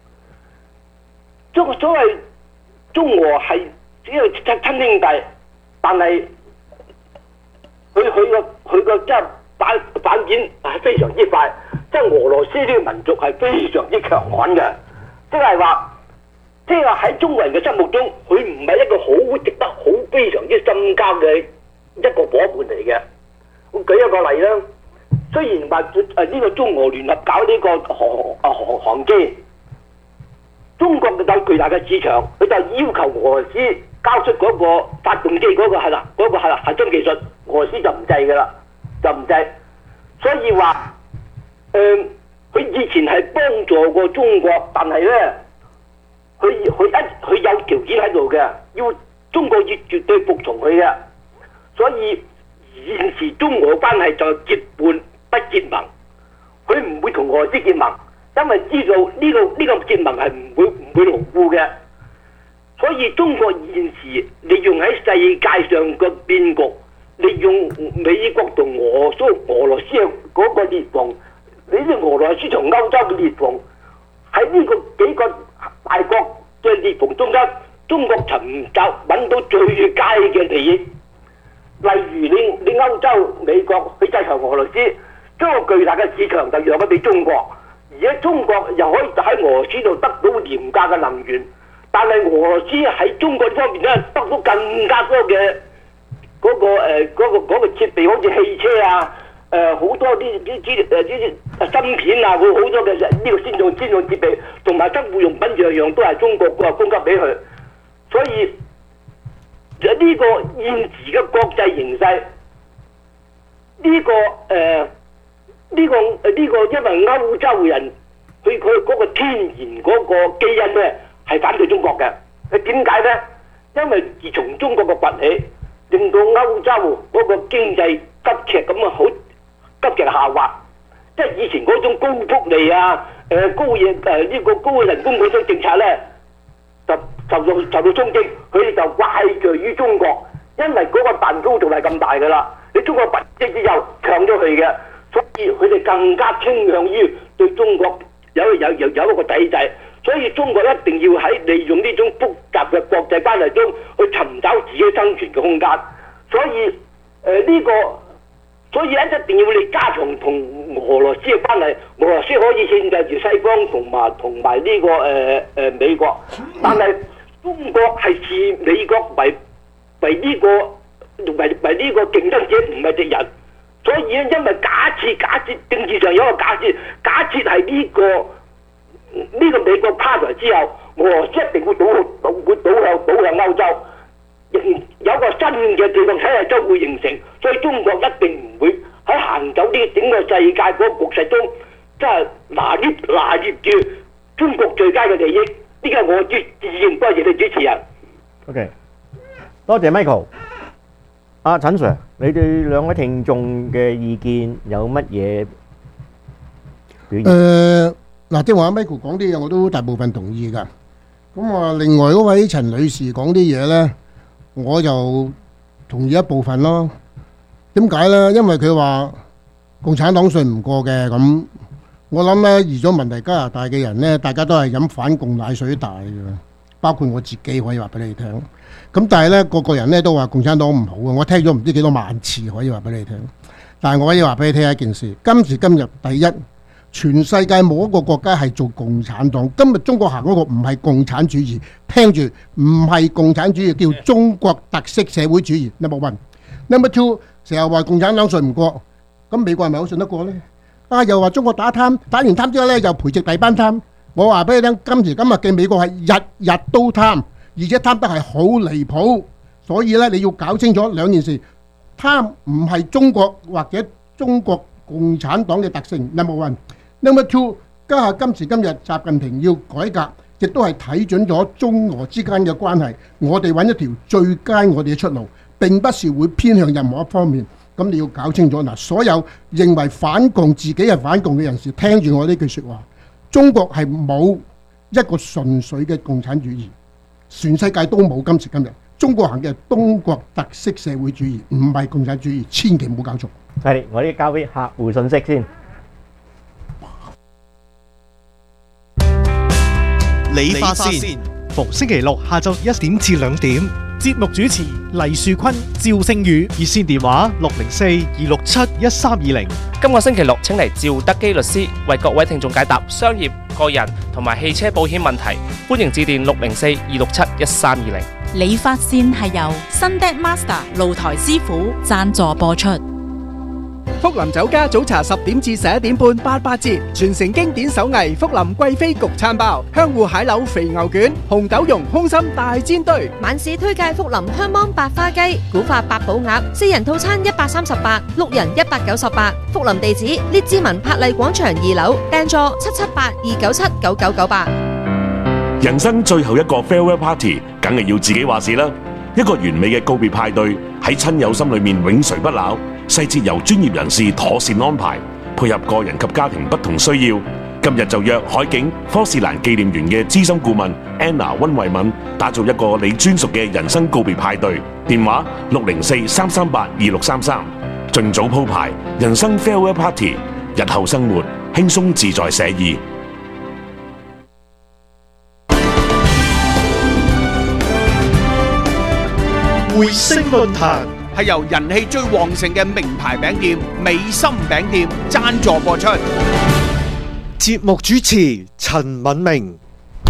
所所謂中俄係只係親親兄弟，但係佢佢個佢個即係反反轉係非常之快，即係俄羅斯呢個民族係非常之強悍嘅，即係話。即係話喺中國人嘅心目中，佢唔係一個好值得、好非常之深交嘅一個夥伴嚟嘅。我舉一個例啦，雖然話誒呢個中俄聯合搞呢個航啊航航機，中國有巨大嘅市場，佢就要求俄羅斯交出嗰個發動機嗰個係啦，嗰個係啦核心技術，俄羅斯就唔制㗎啦，就唔制。所以話誒，佢以前係幫助過中國，但係咧。佢佢一佢有條件喺度嘅，要中國要絕對服從佢嘅，所以現時中俄關係就結伴不結盟，佢唔會同俄羅斯結盟，因為知道呢、這個呢、這個結盟係唔會唔會牢固嘅，所以中國現時利用喺世界上嘅變局，利用美國同俄蘇俄羅斯嘅嗰個裂縫，你知俄羅斯同歐洲嘅裂縫喺呢個幾個大國嘅裂縫中間，中國尋找揾到最佳嘅利益。例如你你歐洲美國去制裁俄羅斯，將個巨大嘅市場就讓咗俾中國，而家中國又可以喺俄羅斯度得到廉價嘅能源， 但係俄羅斯喺中國呢方面咧得到更加多嘅嗰、個誒嗰、個嗰、個設備，好似汽車啊，誒、好多啲啲啲誒啲芯片啊，好好多嘅呢個先進先進設備，同埋生活用品樣樣都係中國個供給俾佢，所以呢個現時嘅國際形勢，呢、個誒呢、個誒呢、個因為歐洲人佢佢嗰個天然嗰個基因咧係反對中國嘅，誒點解咧？因為自從中國嘅崛起，令到歐洲嗰個經濟急劇咁啊好急劇下滑，即係以前嗰種高福利啊、誒高嘢誒呢個高人工嗰種政策咧，就受到受到衝擊，佢哋就怪罪於中國，因為嗰個蛋糕仲係咁大㗎啦，你中國拔即之後搶咗佢嘅，所以佢哋更加傾向於對中國有有有有一個抵制。所以中國一定要喺利用呢種複雜嘅國際關係中去尋找自己生存嘅空間。所以誒呢、呃這個，所以咧一定要你加強同俄羅斯嘅關係。俄羅斯可以牽制住西方同埋同埋呢個誒誒、呃、美國，但係中國係視美國為為呢、這個為為呢個競爭者，唔係敵人。所以咧，因為假設假設政治上有一個假設，假設係呢、這個。呢個美國垮台之後，俄羅斯一定會倒倒會倒向倒向歐洲，形有個新嘅地緣體系將會形成，所以中國一定唔會喺行走呢整個世界嗰個局勢中，即係拿捏拿捏住中國最佳嘅利益。呢個係我自自認，多謝你主持人。 OK，多謝 Michael。阿陳 Sir，你對兩位聽眾嘅意見有乜嘢表現？ 誒。嗱，即係話 Michael 講啲嘢，我都大部分同意㗎。咁啊，另外嗰位陳女士講啲嘢咧，我就同意一部分咯。點解咧？因為佢話共產黨信唔過嘅，咁我諗咧移咗民嚟加拿大嘅人咧，大家都係飲反共奶水大嘅，包括我自己可以話俾你聽。咁但係咧，個個人咧都話共產黨唔好啊！我聽咗唔知幾多萬次，可以話俾你聽。但係我可以話俾你聽一件事：今時今日，第一。全世界冇一個國家係做共產黨。今日中國行嗰個唔係共產主義，聽住唔係共產主義，叫中國特色社會主義。Number one，Number two， 成日話共產黨信唔過，咁美國係咪好信得過呢？啊，又話中國打貪，打完貪之後呢，又培植第班貪。我話俾你聽，今時今日嘅美國係日日都貪，而且貪得係好離譜。所以呢，你要搞清楚兩件事，貪唔係中國或者中國共產黨嘅特性。Number one。Number two， 家下今時今日，習近平要改革，亦都係睇準咗中俄之間嘅關係。我哋揾一條最佳我哋嘅出路，並不是會偏向任何一方面。咁你要搞清楚嗱，所有認為反共自己係反共嘅人士，聽住我呢句説話：中國係冇一個純粹嘅共產主義，全世界都冇。今時今日，中國行嘅係中國特色社會主義，唔係共產主義，千祈唔好搞錯。 係，我哋交俾客戶信息先。 理髮線，逢星期六下晝一點至兩點。節目主持黎樹坤、趙星宇，熱線電話六零四二六七一三二零。 今個星期六請嚟趙德基律師為各位聽眾解答商業、個人同埋汽車保險問題，歡迎致電六零四二六七一三二零。 理髮線係由 Sunday Master 露台師傅贊助播出。 福林酒家早茶十點至十一點半八八折，傳承經典手藝福林貴妃焗餐包、香芋蟹柳肥牛卷、紅豆蓉空心大煎堆。 晚市推介福林香芒百花雞、古法八寶鴨，四人套餐一百三十八，六人一百九十八。福林地址：列治文柏麗廣場二樓，訂座七七八二九七九九九八。 人生最後一個 farewell party，梗係要自己話事啦。一個完美嘅告別派對喺親友心裏面永垂不朽。細節由專業人士妥善安排，配合個人及家庭不同需要。今日就約海景科士蘭紀念園嘅資深顧問 Anna 溫慧敏，打造一個你專屬嘅人生告別派對。電話六零四三三八二六三三，盡早鋪排人生 farewell party，日後生活輕鬆自在寫意。 匯星論壇係由人氣最旺盛嘅名牌餅店美心餅店贊助播出。 節目主持陳敏明。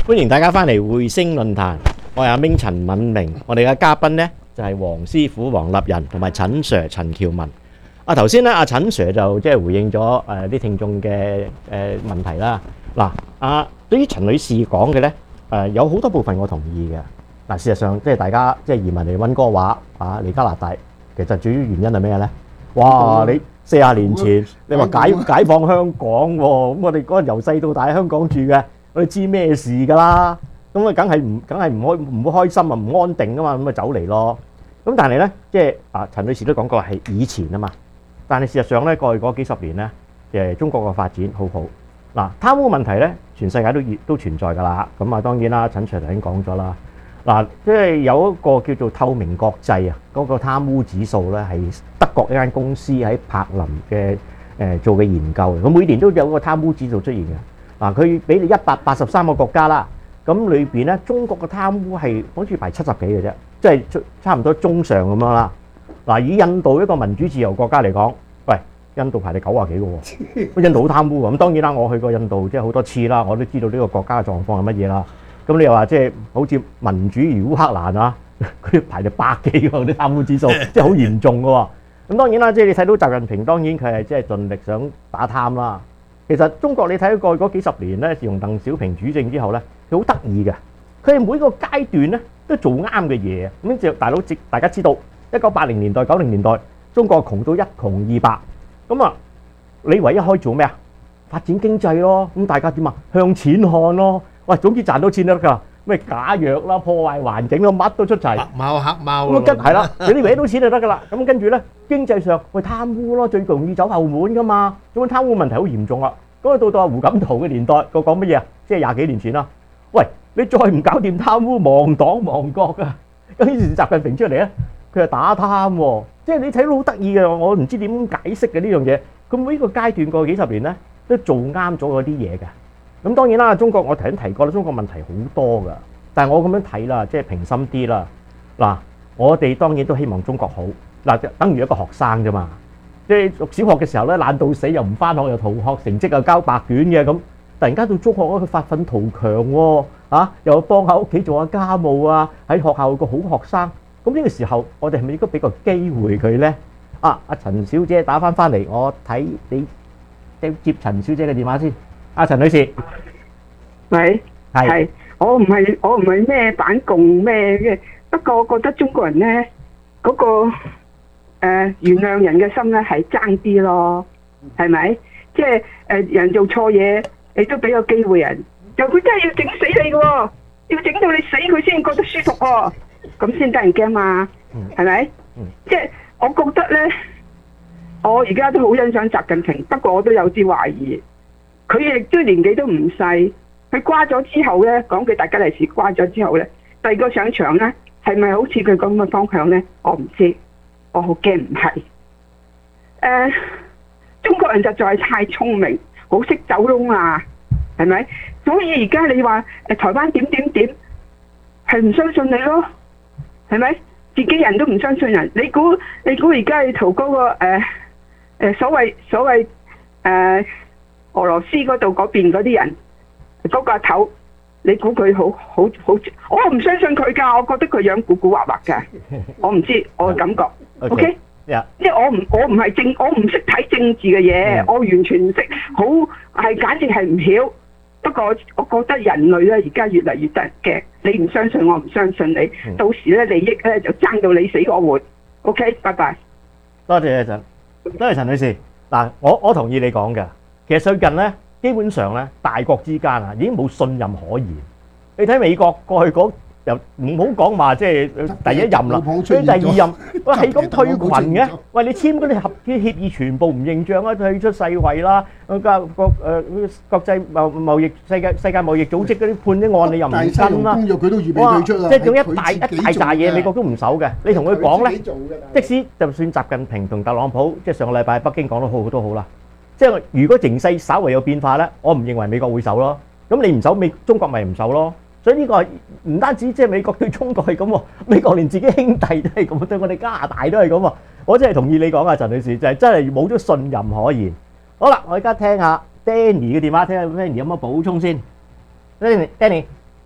歡迎大家翻嚟匯星論壇，我係阿明陳敏明，我哋嘅嘉賓呢就係黃師傅黃立仁同埋陳 Sir 陳喬文。啊頭先咧，阿陳 Sir 就即係回應咗誒啲聽眾嘅誒問題啦。嗱，啊對於陳女士講嘅咧，誒有好多部分我同意嘅。嗱，事實上即係大家即係移民嚟溫哥華啊嚟加拿大，其實主要原因係咩咧？哇！你四十年前你話解解放香港喎，咁我哋嗰陣由細到大喺香港住嘅，我哋知咩事㗎啦？咁啊，梗係唔梗係唔開唔會開心啊，唔安定啊嘛，咁咪走嚟咯。咁但係咧，即係啊陳女士都講過係以前啊嘛。但係事實上咧，過去嗰幾十年咧，誒中國嘅發展好好。嗱，貪污問題咧，全世界都都存在㗎啦。咁啊，當然啦，陳 Sir 頭先講咗啦。嗱，即係有一個叫做透明國際啊，嗰個貪污指數咧係德國一間公司喺柏林嘅誒做嘅研究。佢每年都有個貪污指數出現嘅。嗱，佢俾你一百八十三個國家啦，咁裏邊咧中國嘅貪污係好似排七十幾嘅啫，即係差唔多中上咁樣啦。嗱，以印度一個民主自由國家嚟講，喂，印度排第九啊幾嘅喎，印度好貪污㗎。咁當然啦，我去過印度即係好多次啦，我都知道呢個國家嘅狀況係乜嘢啦。咁你又話即係好似民主如烏克蘭啊，佢排第百幾喎啲貪污指數，即係好嚴重嘅喎。咁當然啦，即係你睇到習近平，當然佢係即係盡力想打貪啦。其實中國你睇過去嗰幾十年咧，自從鄧小平主政之後咧，佢好得意嘅，佢係每個階段咧都做啱嘅嘢。咁就大佬知大家知道，一九八零年代、九零年代，中國窮到一窮二白，咁啊，你唯一可以做咩啊？發展經濟咯，咁大家點啊？向錢看咯，喂，總之賺到錢就得㗎。咩假藥啦、破壞環境啦，乜都出齊。白貓黑貓咁跟係啦，你啲搲到錢就得㗎啦。咁跟住咧，經濟上喂貪污咯，最容易走後門㗎嘛。咁貪污問題好嚴重啊。咁啊到到阿胡錦濤嘅年代，佢講乜嘢啊？即係廿幾年前啦。喂，你再唔搞掂貪污，亡黨亡國㗎。咁於是習近平出嚟咧，佢係打貪喎。即係你睇到好得意嘅，我唔知點解釋嘅呢樣嘢。佢每個階段過幾十年咧，都做啱咗嗰啲嘢㗎。咁當然啦，中國我頭先提過啦，中國問題好多㗎。但係我咁樣睇啦，即係平心啲啦。嗱，我哋當然都希望中國好。嗱，等於一個學生啫嘛。即係讀小學嘅時候咧，懶到死又唔返學又逃學，成績又交白卷嘅咁。突然間到中學咧，佢發奮圖強喎，啊，又幫下屋企做下家務啊，喺學校個好學生。咁呢個時候，我哋係咪應該俾個機會佢咧？啊，阿陳小姐打返返嚟，我睇你接陳小姐嘅電話先。阿陳女士， 喂，係，我唔係我唔係咩反共咩嘅，不過我覺得中國人咧嗰個誒原諒人嘅心咧係爭啲咯，係咪？即係誒人做錯嘢，你都俾個機會人，就佢真係要整死你嘅喎，要整到你死佢先覺得舒服喎，咁先得人驚嘛，係咪？即係我覺得咧，我而家都好欣賞習近平，不過我都有啲懷疑。佢亦都年紀都唔細，佢瓜咗之後咧，講句大吉利是瓜咗之後咧，第二個上場咧，係咪好似佢咁嘅方向咧？我唔知，我好驚唔係。誒、呃，中國人實在係太聰明，好識走窿啊，係咪？所以而家你話誒台灣點點點，係唔相信你咯，係咪？自己人都唔相信人，你估你估而家你圖嗰個誒誒、呃呃、所謂所謂誒？呃俄羅斯嗰度嗰邊嗰啲人，嗰、嗰個頭，你估佢好好好？我唔相信佢㗎，我覺得佢樣古古惑惑㗎。我唔知，我嘅感覺。O K，即係我唔我唔係政，我唔識睇政治嘅嘢，嗯、我完全唔識，好係簡直係唔曉。不過我覺得人類咧而家越嚟越得嘅，你唔相信我唔相信你，嗯、到時咧利益咧就爭到你死我活。O K，拜拜。 多謝阿陳，多謝陳女士。嗱，我我同意你講嘅。其實最近咧，基本上咧，大國之間啊，已經冇信任可言。你睇美國過去嗰又唔好講話，即係第一任啦，佢第二任，喂係咁退群嘅。喂，你簽嗰啲合啲協議全部唔認賬啦，退出世衛啦，國國誒國際貿貿易世界世界貿易組織嗰啲判啲案你又唔跟啦。佢都預備退出啦。即係仲一大一大扎嘢，美國都唔守嘅。你同佢講咧，即使就算習近平同特朗普，即係上個禮拜北京講得好都好啦。即係如果形勢稍為有變化咧，我唔認為美國會守咯。咁你唔守美，中國咪唔守咯。所以呢個唔單止即係美國對中國係咁喎，美國連自己兄弟都係咁，對我哋加拿大都係咁喎。我真係同意你講啊，陳女士，就係真係冇咗信任可言。好啦，我而家聽下 Danny 嘅電話，聽下 Danny 有乜補充先。Danny，Danny，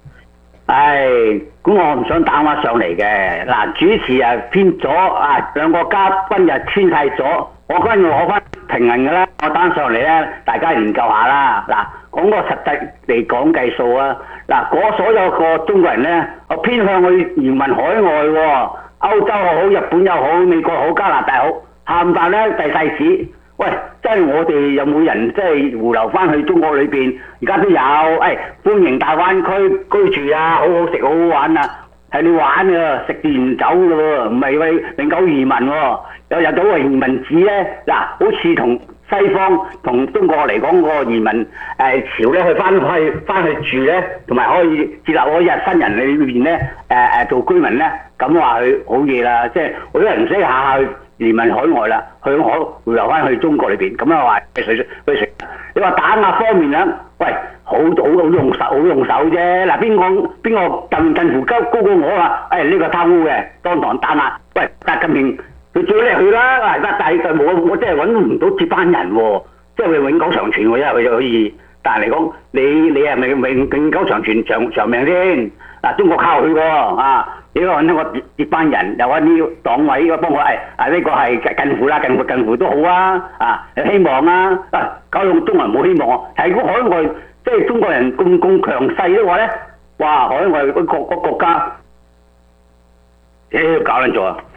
唉，咁我唔想打電上嚟嘅。嗱，主持啊偏咗啊，兩個嘉賓又穿晒咗，我跟住攞翻平衡嘅啦。我打上嚟咧，大家研究下啦。嗱，講個實際嚟講計數啊。嗱，嗰所有個中國人咧，我偏向去移民海外喎，歐洲又好，日本又好，美國好，加拿大好，冚唪唥咧遞晒紙。喂，即係我哋有冇人即係回流翻去中國裏邊？而家都有，誒、哎、歡迎大灣區居住啊，好好食好好玩啊，係你玩㗎，食完走㗎喎，唔係為永久移民喎。有入到個移民紙咧，嗱，好似同西方同中國嚟講個移民誒、呃、潮咧，去翻去翻去住咧，同埋可以接納嗰日新人裏邊咧誒誒做居民咧，咁話佢好嘢啦，即係好多人唔使下下去移民海外啦，去可回流翻去中國裏邊，咁樣話去水去食。你話打壓方面咧，喂，好好好用手好用手啫。嗱，邊個邊個近近乎高高過我啊？誒、哎、呢、這個貪污嘅當堂打壓。喂，習近平佢最叻去啦，嗱，但係就我我真係揾唔到接班人喎，即係佢永久長存喎，因為佢可以。但係嚟講，你你係咪永永久長存長長命先？嗱，中國靠佢喎啊！你揾一個接接班人，又揾啲黨委幫我誒啊！呢個係近乎啦，近乎近乎都好啊！啊，有希望啊！啊，搞到中國人冇希望。係如果海外即係中國人咁咁強勢嘅話咧，哇！海外嗰個個國家，誒搞撚咗啊！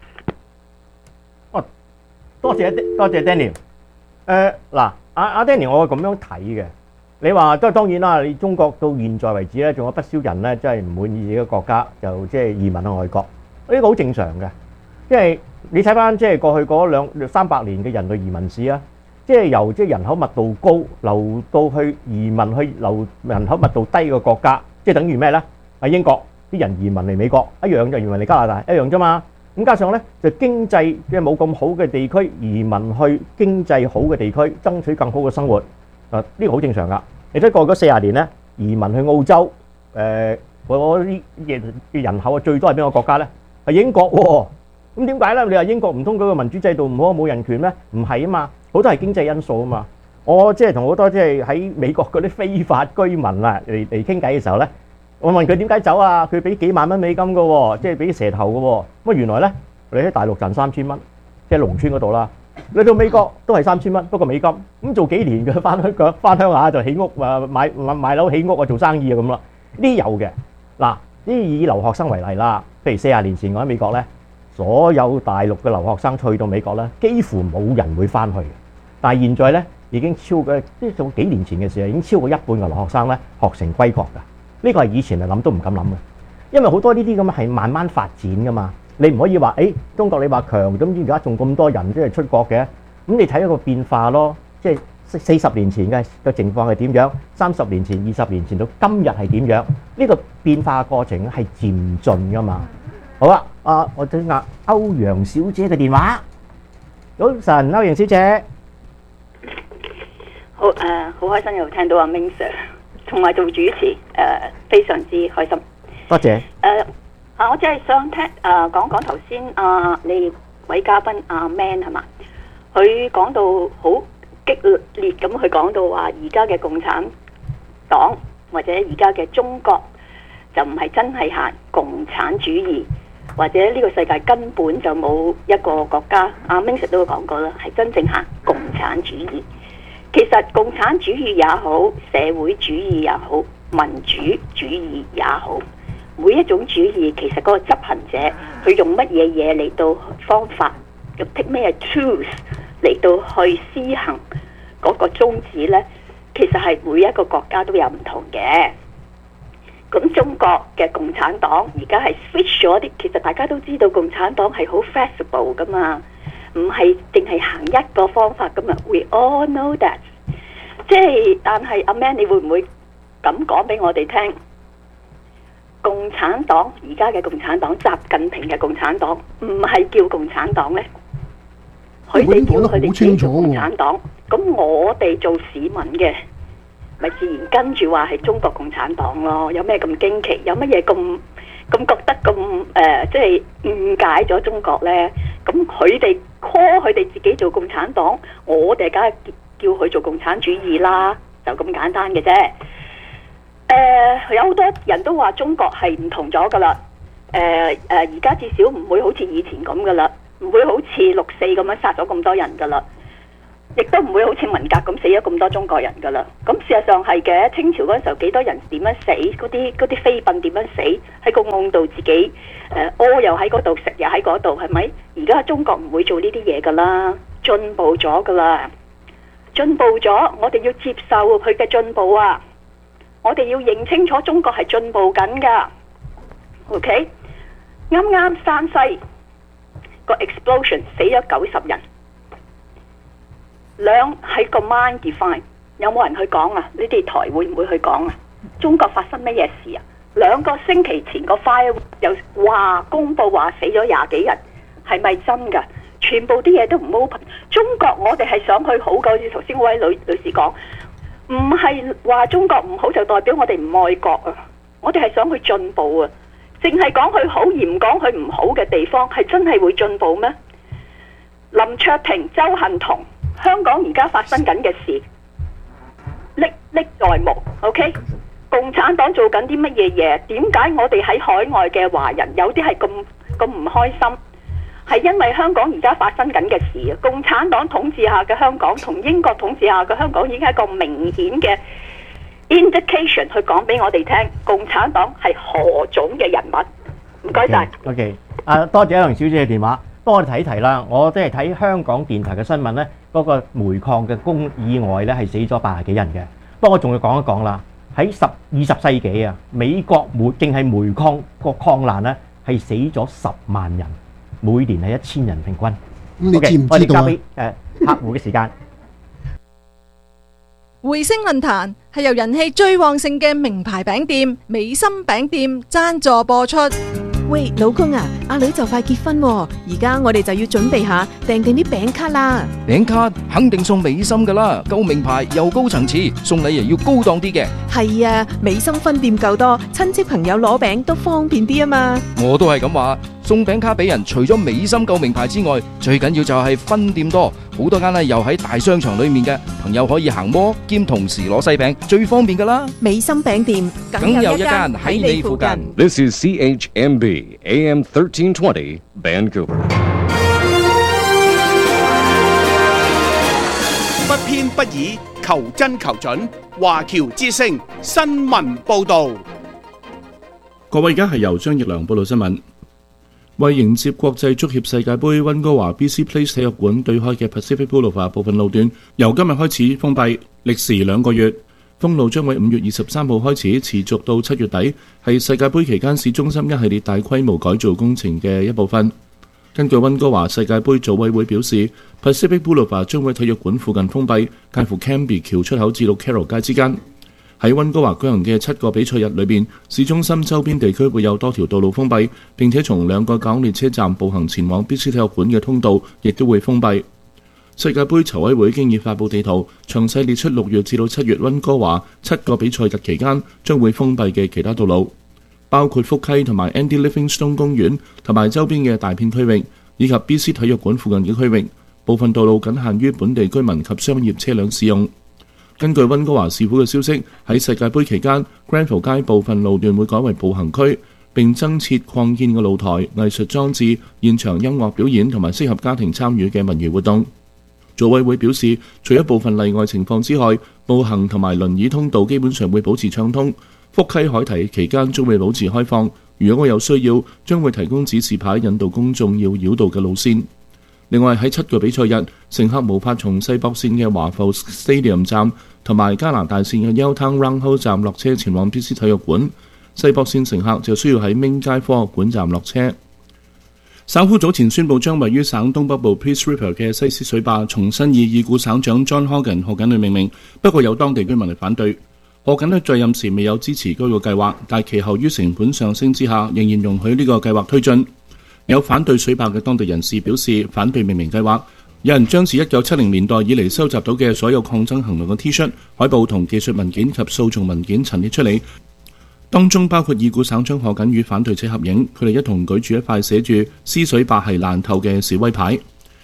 哦，多謝多謝 Daniel。誒嗱，阿阿 Daniel，我係咁樣睇嘅。你話都係當然啦，你中國到現在為止咧，仲有不少人咧，真係唔滿意自己嘅國家，就即係移民去外國，呢個好正常嘅。因為你睇翻即係過去嗰兩三百年嘅人類移民史啊，即係由即係人口密度高流到去移民去流人口密度低嘅國家，即係等於咩咧？喺英國啲人移民嚟美國一樣，就移民嚟加拿大一樣啫嘛。咁加上咧就經濟即係冇咁好嘅地區，移民去經濟好嘅地區，爭取更好嘅生活。啊，呢個好正常噶。你睇過嗰四十年咧，移民去澳洲，誒嗰啲嘅人口啊最多係邊個國家咧？係英國喎。咁點解咧？你話英國唔通嗰個民主制度唔好冇人權咩？唔係啊嘛，好多係經濟因素啊嘛。我即係同好多即係喺美國嗰啲非法居民啊嚟嚟傾偈嘅時候咧，我問佢點解走啊？佢俾幾萬蚊美金嘅喎，即係俾蛇頭嘅喎。咁啊原來咧，你喺大陸賺三千蚊，即係農村嗰度啦。你到美國都係三千蚊，不過美金咁做幾年嘅翻鄉腳翻鄉下就起屋啊，買買買樓起屋啊，做生意啊咁啦。呢啲有嘅嗱，呢以留學生為例啦，譬如四十年前我喺美國咧，所有大陸嘅留學生去到美國咧，幾乎冇人會翻去。但係現在咧已經超過即係做幾年前嘅時候，已經超過一半嘅留學生咧學成歸國㗎。呢個係以前係諗都唔敢諗嘅，因為好多呢啲咁係慢慢發展㗎嘛。你唔可以話，誒中國你話強，咁而家仲咁多人即係出國嘅，咁你睇一個變化咯，即係四十年前嘅嘅情況係點樣，三十年前、二十年前到今日係點樣？呢個變化過程係漸進噶嘛。好啦，啊，我聽下歐陽小姐嘅電話。早晨，歐陽小姐。 好誒，好開心又聽到阿 Ming Sir 同埋做主持，誒非常之開心。 多謝。 誒。啊！我只係想聽誒、呃、講講頭先啊，你位嘉賓阿 Man 係嘛？佢講到好激烈咁，佢講到話而家嘅共產黨或者而家嘅中國就唔係真係行共產主義，或者呢個世界根本就冇一個國家。阿 Ming Sir 都講過啦，係真正行共產主義。其實共產主義也好，社會主義也好，民主主義也好。每一種主義其實嗰個執行者佢用乜嘢嘢嚟到方法，用 take 咩 tools 嚟到去施行嗰個宗旨呢？其實係每一個國家都有唔同嘅。咁中國嘅共產黨而家係 switch 咗啲，其實大家都知道共產黨係好 flexible 噶嘛，唔係淨係行一個方法噶嘛。We all know that。即係但係阿 Man，你會唔會咁講俾我哋聽？共產黨而家嘅共產黨，習近平嘅共產黨唔係叫共產黨呢？佢哋叫佢哋叫共產黨。咁我哋做市民嘅，咪自然跟住話係中國共產黨咯。有咩咁驚奇？有乜嘢咁咁覺得咁誒、呃，即係誤解咗中國呢？咁佢哋 call 佢哋自己做共產黨，我哋梗係叫佢做共產主義啦，就咁簡單嘅啫。 誒、有好多人都話中國係唔同咗噶啦。誒、誒，而家至少唔會好似以前咁噶啦，唔會好似六四咁樣殺咗咁多人噶啦，亦都唔會好似文革咁死咗咁多中國人噶啦。咁事實上係嘅，清朝嗰陣時候幾多人點樣死？嗰啲嗰啲妃嬪點樣死？喺個甕度自己誒屙又喺嗰度，食又喺嗰度，係咪？而家中國唔會做呢啲嘢噶啦，進步咗噶啦，進步咗，我哋要接受佢嘅進步啊！我哋要認清楚中國係進步緊噶。OK， 啱啱山西個 explosion 死咗九十人，兩喺個 mine define， 有冇人去講啊？你哋台會唔會去講啊？中國發生乜嘢事啊？兩個星期前個 fire 又話公佈話死咗廿幾人，係咪真噶？全部啲嘢都唔 open。中國我哋係想去好嘅，好似頭先嗰位女女士講，唔係話中國唔好就代表我哋唔愛國啊！我哋係想去進步啊！淨係講佢好而唔講佢唔好嘅地方，係真係會進步咩？林卓廷、周幸彤，香港而家發生緊嘅事歷歷在目。OK， 共產黨做緊啲乜嘢嘢？點解我哋喺海外嘅華人有啲係咁咁唔開心？係因為香港而家發生緊嘅事啊！共產黨統治下嘅香港同英國統治下嘅香港已經係一個明顯嘅indication 去講俾我哋聽，共產黨係何種嘅人物？唔該晒。 OK， 啊，多謝一梁小姐嘅電話。不過我哋睇一提啦，我即係睇香港電台嘅新聞咧，嗰個煤礦嘅工意外咧係死咗八十幾人嘅。不過我仲要講一講啦，喺十二十世紀啊，美國煤淨係煤礦個礦難咧係死咗十萬人，每年係一千人平均。 咁你知唔 OK， 我哋知道啊？ 交俾誒客戶嘅時間。 匯星論壇係由人氣最旺盛嘅名牌餅店美心餅店贊助播出。 喂，老公啊，阿女就快結婚喎，而家我哋就要準備下訂定啲餅卡啦。 餅卡肯定送美心噶啦，夠名牌又高層次，送禮又要高檔啲嘅。 係啊，美心分店夠多，親戚朋友攞餅都方便啲啊嘛。 我都係咁話，送餅卡俾人，除咗美心夠名牌之外，最緊要就係分店多，好多間咧又喺大商場裏面嘅，朋友可以行摩兼同時攞西餅，最方便噶啦。 美心餅店梗有一間喺你附近。 This is C H M B A M thirteen twenty Vancouver。 不偏不倚，求真求準。華僑之聲新聞報導。 各位，而家係由張奕良報道新聞。為迎接國際足協世界盃，溫哥華 B C Place 體育館對開嘅 Pacific Boulevard 部分路段由今日開始封閉，歷時兩個月。封路將會五月二十三號開始，持續到七月底，係世界盃期間市中心一系列大規模改造工程嘅一部分。根據溫哥華世界盃組委會表示 ，Pacific Boulevard 將會喺體育館附近封閉，介乎 Cambie 橋出口至到 Carroll 街之間。喺溫哥華舉行嘅七個比賽日裏邊，市中心周邊地區會有多條道路封閉，並且從兩個港列車站步行前往 B C 體育館嘅通道亦都會封閉。世界盃籌委會經已發布地圖，詳細列出六月至到七月溫哥華七個比賽日期間將會封閉嘅其他道路，包括福溪同埋 Andy Livingstone 公園同埋周邊嘅大片區域，以及 B C 體育館附近嘅區域。部分道路僅限於本地居民及商業車輛使用。根據溫哥華市府嘅消息，喺世界盃期間 Granville 街部分路段會改為步行區，並增設擴建嘅露台、藝術裝置、現場音樂表演同埋適合家庭參與嘅文娛活動。組委會表示，除咗部分例外情況之外，步行同埋輪椅通道基本上會保持暢通。福溪海堤期間將會保持開放，如果有需要，將會提供指示牌引導公眾要繞道嘅路線。另外喺七個比賽日，乘客無法從西北線嘅華埠 Stadium 站同埋加拿大線嘅 Yaletown Roundhouse 站落車前往 B C 體育館，西北線乘客就需要喺明街科學館站落車。省府早前宣布將位於省東北部 Peace River 嘅西施水壩重新以已故省長 John Horgan 賀錦麗命名，不過有當地居民嚟反對。賀錦麗在任時未有支持該個計劃，但其後於成本上升之下，仍然容許呢個計劃推進。有反對水壩嘅當地人士表示反對命名計劃，有人將自一九七零年代以嚟收集到嘅所有抗爭行動嘅 T 恤、海報同技術文件及訴訟文件陳列出嚟，當中包括已故省長賀錦與反對者合影，佢哋一同舉住一塊寫住「施水壩係爛透」嘅示威牌。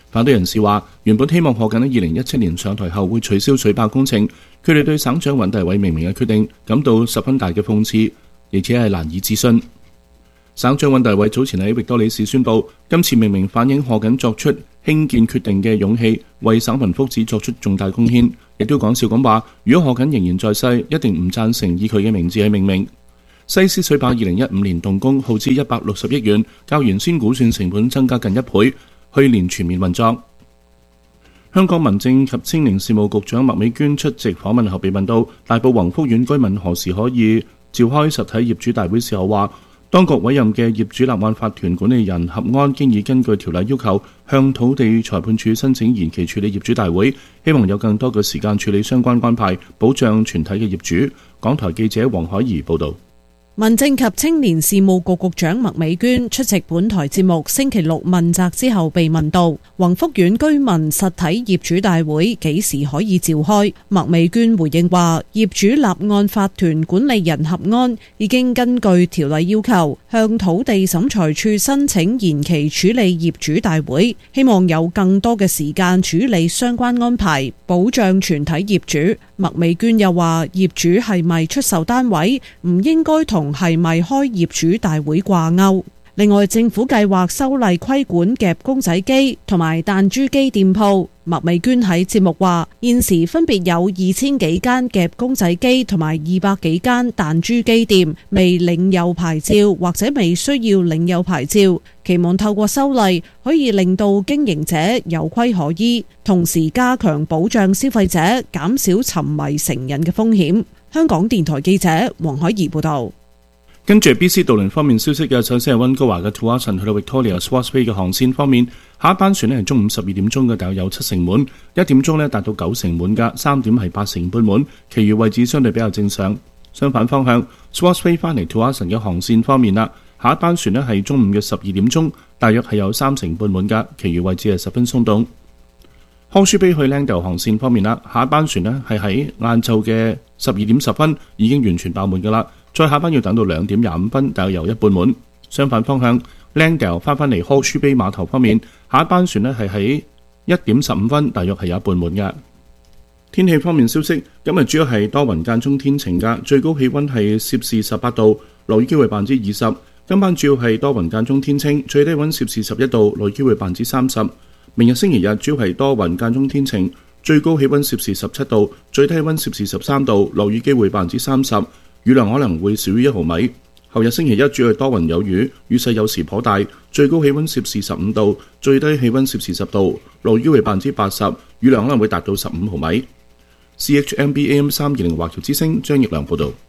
反對人士話，原本希望賀錦喺二零一七年上台後會取消水壩工程，佢哋對省長尹大偉明明嘅決定感到十分大嘅諷刺，而且係難以置信。省長尹大偉早前喺域多利市宣布，今次明明反映賀錦作出興建決定嘅勇氣，為省民福祉作出重大貢獻，亦都講笑咁話，如果賀錦仍然在世，一定唔贊成以佢嘅名字去命名。西施水壩二零一五年動工，耗資一百六十億元，較原先估算成本增加近一倍。去年全面運作。香港民政及青年事務局長麥美娟出席訪問後被問到大埔宏福苑居民何時可以召開實體業主大會時候話，當局委任嘅業主立案法團管理人合安經已根據條例要求向土地裁判處申請延期處理業主大會，希望有更多嘅時間處理相關安排，保障全體嘅業主。港台記者黃海怡報導。 民政及青年事務局局長麥美娟出席本台節目星期六問責之後被問到宏福苑居民實體業主大會幾時可以召開，麥美娟回應話，業主立案法團管理人合安已經根據條例要求向土地審裁處申請延期處理業主大會，希望有更多嘅時間處理相關安排，保障全體業主。麥美娟又話，業主係咪出售單位唔應該同係咪開業主大會掛鈎。另外，政府計劃修例規管夾公仔機同埋彈珠機店鋪。麥美娟喺節目話，現時分別有二千幾間夾公仔機同埋二百幾間彈珠機店未領有牌照或者未需要領有牌照，期望透過修例可以令到經營者有規可依，同時加強保障消費者，減少沉迷成癮嘅風險。香港電台記者黃海怡報道。 跟住 B C 渡輪方面消息嘅，首先係溫哥華嘅 Tsawwassen 去到 Victoria Swartz Bay 嘅航線方面，下一班船呢係中午十二點鐘嘅，大約有七成滿；一點鐘呢達到九成滿㗎，三點係八成半滿，其餘位置相對比較正常。相反方向 Swartz Bay 翻嚟 Tsawwassen 嘅航線方面啦，下一班船呢係中午嘅十二點鐘，大約係有三成半滿㗎，其餘位置係十分鬆動。Horseshoe Bay 去 Langdale 航線方面啦，下一班船呢係喺晏晝嘅十二點十分已經完全爆滿㗎啦。再下班要等到兩點廿五分，大約有一半滿。相反方向 Langdale 翻返嚟 Horseshoe Bay 碼頭方面，下一班船呢係喺一點十五分，大約係有一半滿嘅。天氣方面消息，今日主要係多雲間中天晴㗎，最高氣溫係攝氏十八度，落雨機會百分之二十。今晚主要係多雲間中天晴，最低溫攝氏十一度，落雨機會百分之三十。明日星期日主要係多雲間中天晴，最高氣溫攝氏十七度，最低溫攝氏十三度，落雨機會百分之三十。雨量可能會少於一毫米。後日星期一主要係多雲有雨，雨勢有時頗大，最高氣溫攝氏十五度，最低氣溫攝氏十度，落雨機會百分之八十，雨量可能會達到十五毫米。C H M B A M 三二零華僑之聲張奕良報導。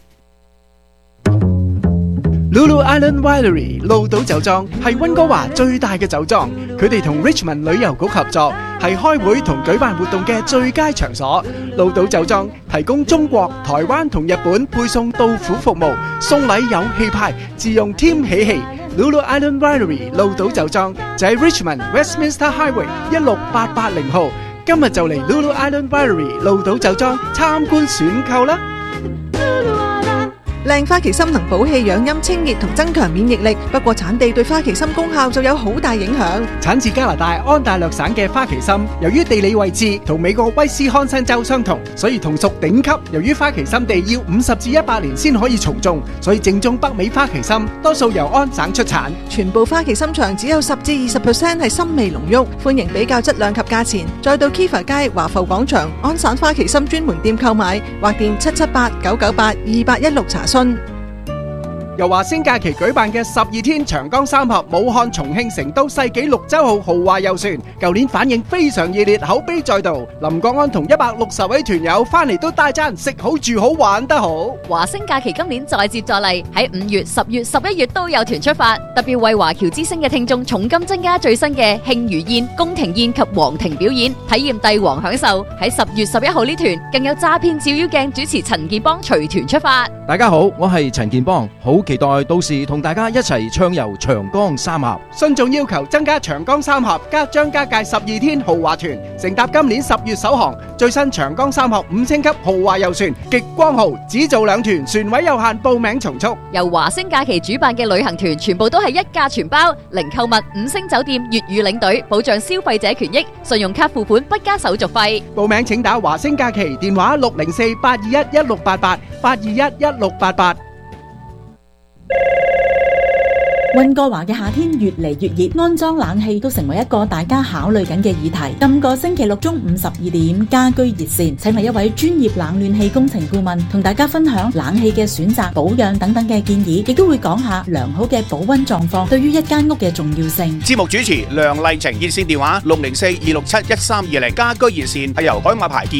Lulu Island Winery 鹿島酒莊係溫哥華最大嘅酒莊，佢哋同 Richmond 旅遊局合作，係開會同舉辦活動嘅最佳場所。鹿島酒莊提供中國、台灣同日本配送到府服務，送禮有氣派，自用添喜氣。Lulu Island Winery 鹿島酒莊就喺 Richmond Westminster Highway 一六八八零號，今日就嚟 Lulu Island Winery 鹿島酒莊參觀選購啦！ 靚花旗參能補氣養陰、清熱同增強免疫力，不過產地對花旗參功效就有好大影響。 產自加拿大安大略省嘅花旗參，由於地理位置同美國威斯康辛州相同，所以同屬頂級。由於花旗參地要五十至一百年先可以重種，所以正宗北美花旗參多數由安省出產。 全部花旗參場只有十至二十 percent 係參味濃郁，歡迎比較質量及價錢。再到 Kiva 街華埠廣場安省花旗參專門店購買，或電七七八九九八二八一六查詢。 由華星假期舉辦嘅十二天長江三峽武漢、重慶、成都世紀綠洲號豪華遊船，舊年反應非常熱烈，口碑再度。林國安同一百六十位團友翻嚟都大讚食好住好玩得好。 華星假期今年再接再厲，喺五月、十月、十一月都有團出發，特別為華僑之星嘅聽眾重金增加最新嘅慶餘宴、宮廷宴及皇庭表演，體驗帝王享受。喺十月十一號呢團更有詐騙照妖鏡主持陳建邦隨團出發。 大家好，我係陳建邦，好期待到時同大家一齊暢遊長江三峽。 信眾要求增加長江三峽加張家界十二天豪華團，乘搭今年十月首航最新長江三峽五星級豪華遊船極光號，只做兩團，船位有限，報名從速。 由華星假期主辦嘅旅行團全部都係一價全包，零購物、五星酒店、粵語領隊，保障消費者權益，信用卡付款不加手續費。 報名請打華星假期電話六零四八二一一六八八八二一一六八八。 溫哥華嘅夏天越嚟越熱，安裝冷氣都成為一個大家考慮緊嘅議題。今個星期六中午十二點，家居熱線請嚟一位專業冷暖氣工程顧問，同大家分享冷氣嘅選擇、保養等等嘅建議，亦都會講下良好嘅保溫狀況對於一間屋嘅重要性。 節目主持梁麗晴，熱線電話六零四二六七一三二零，家居熱線係由海馬牌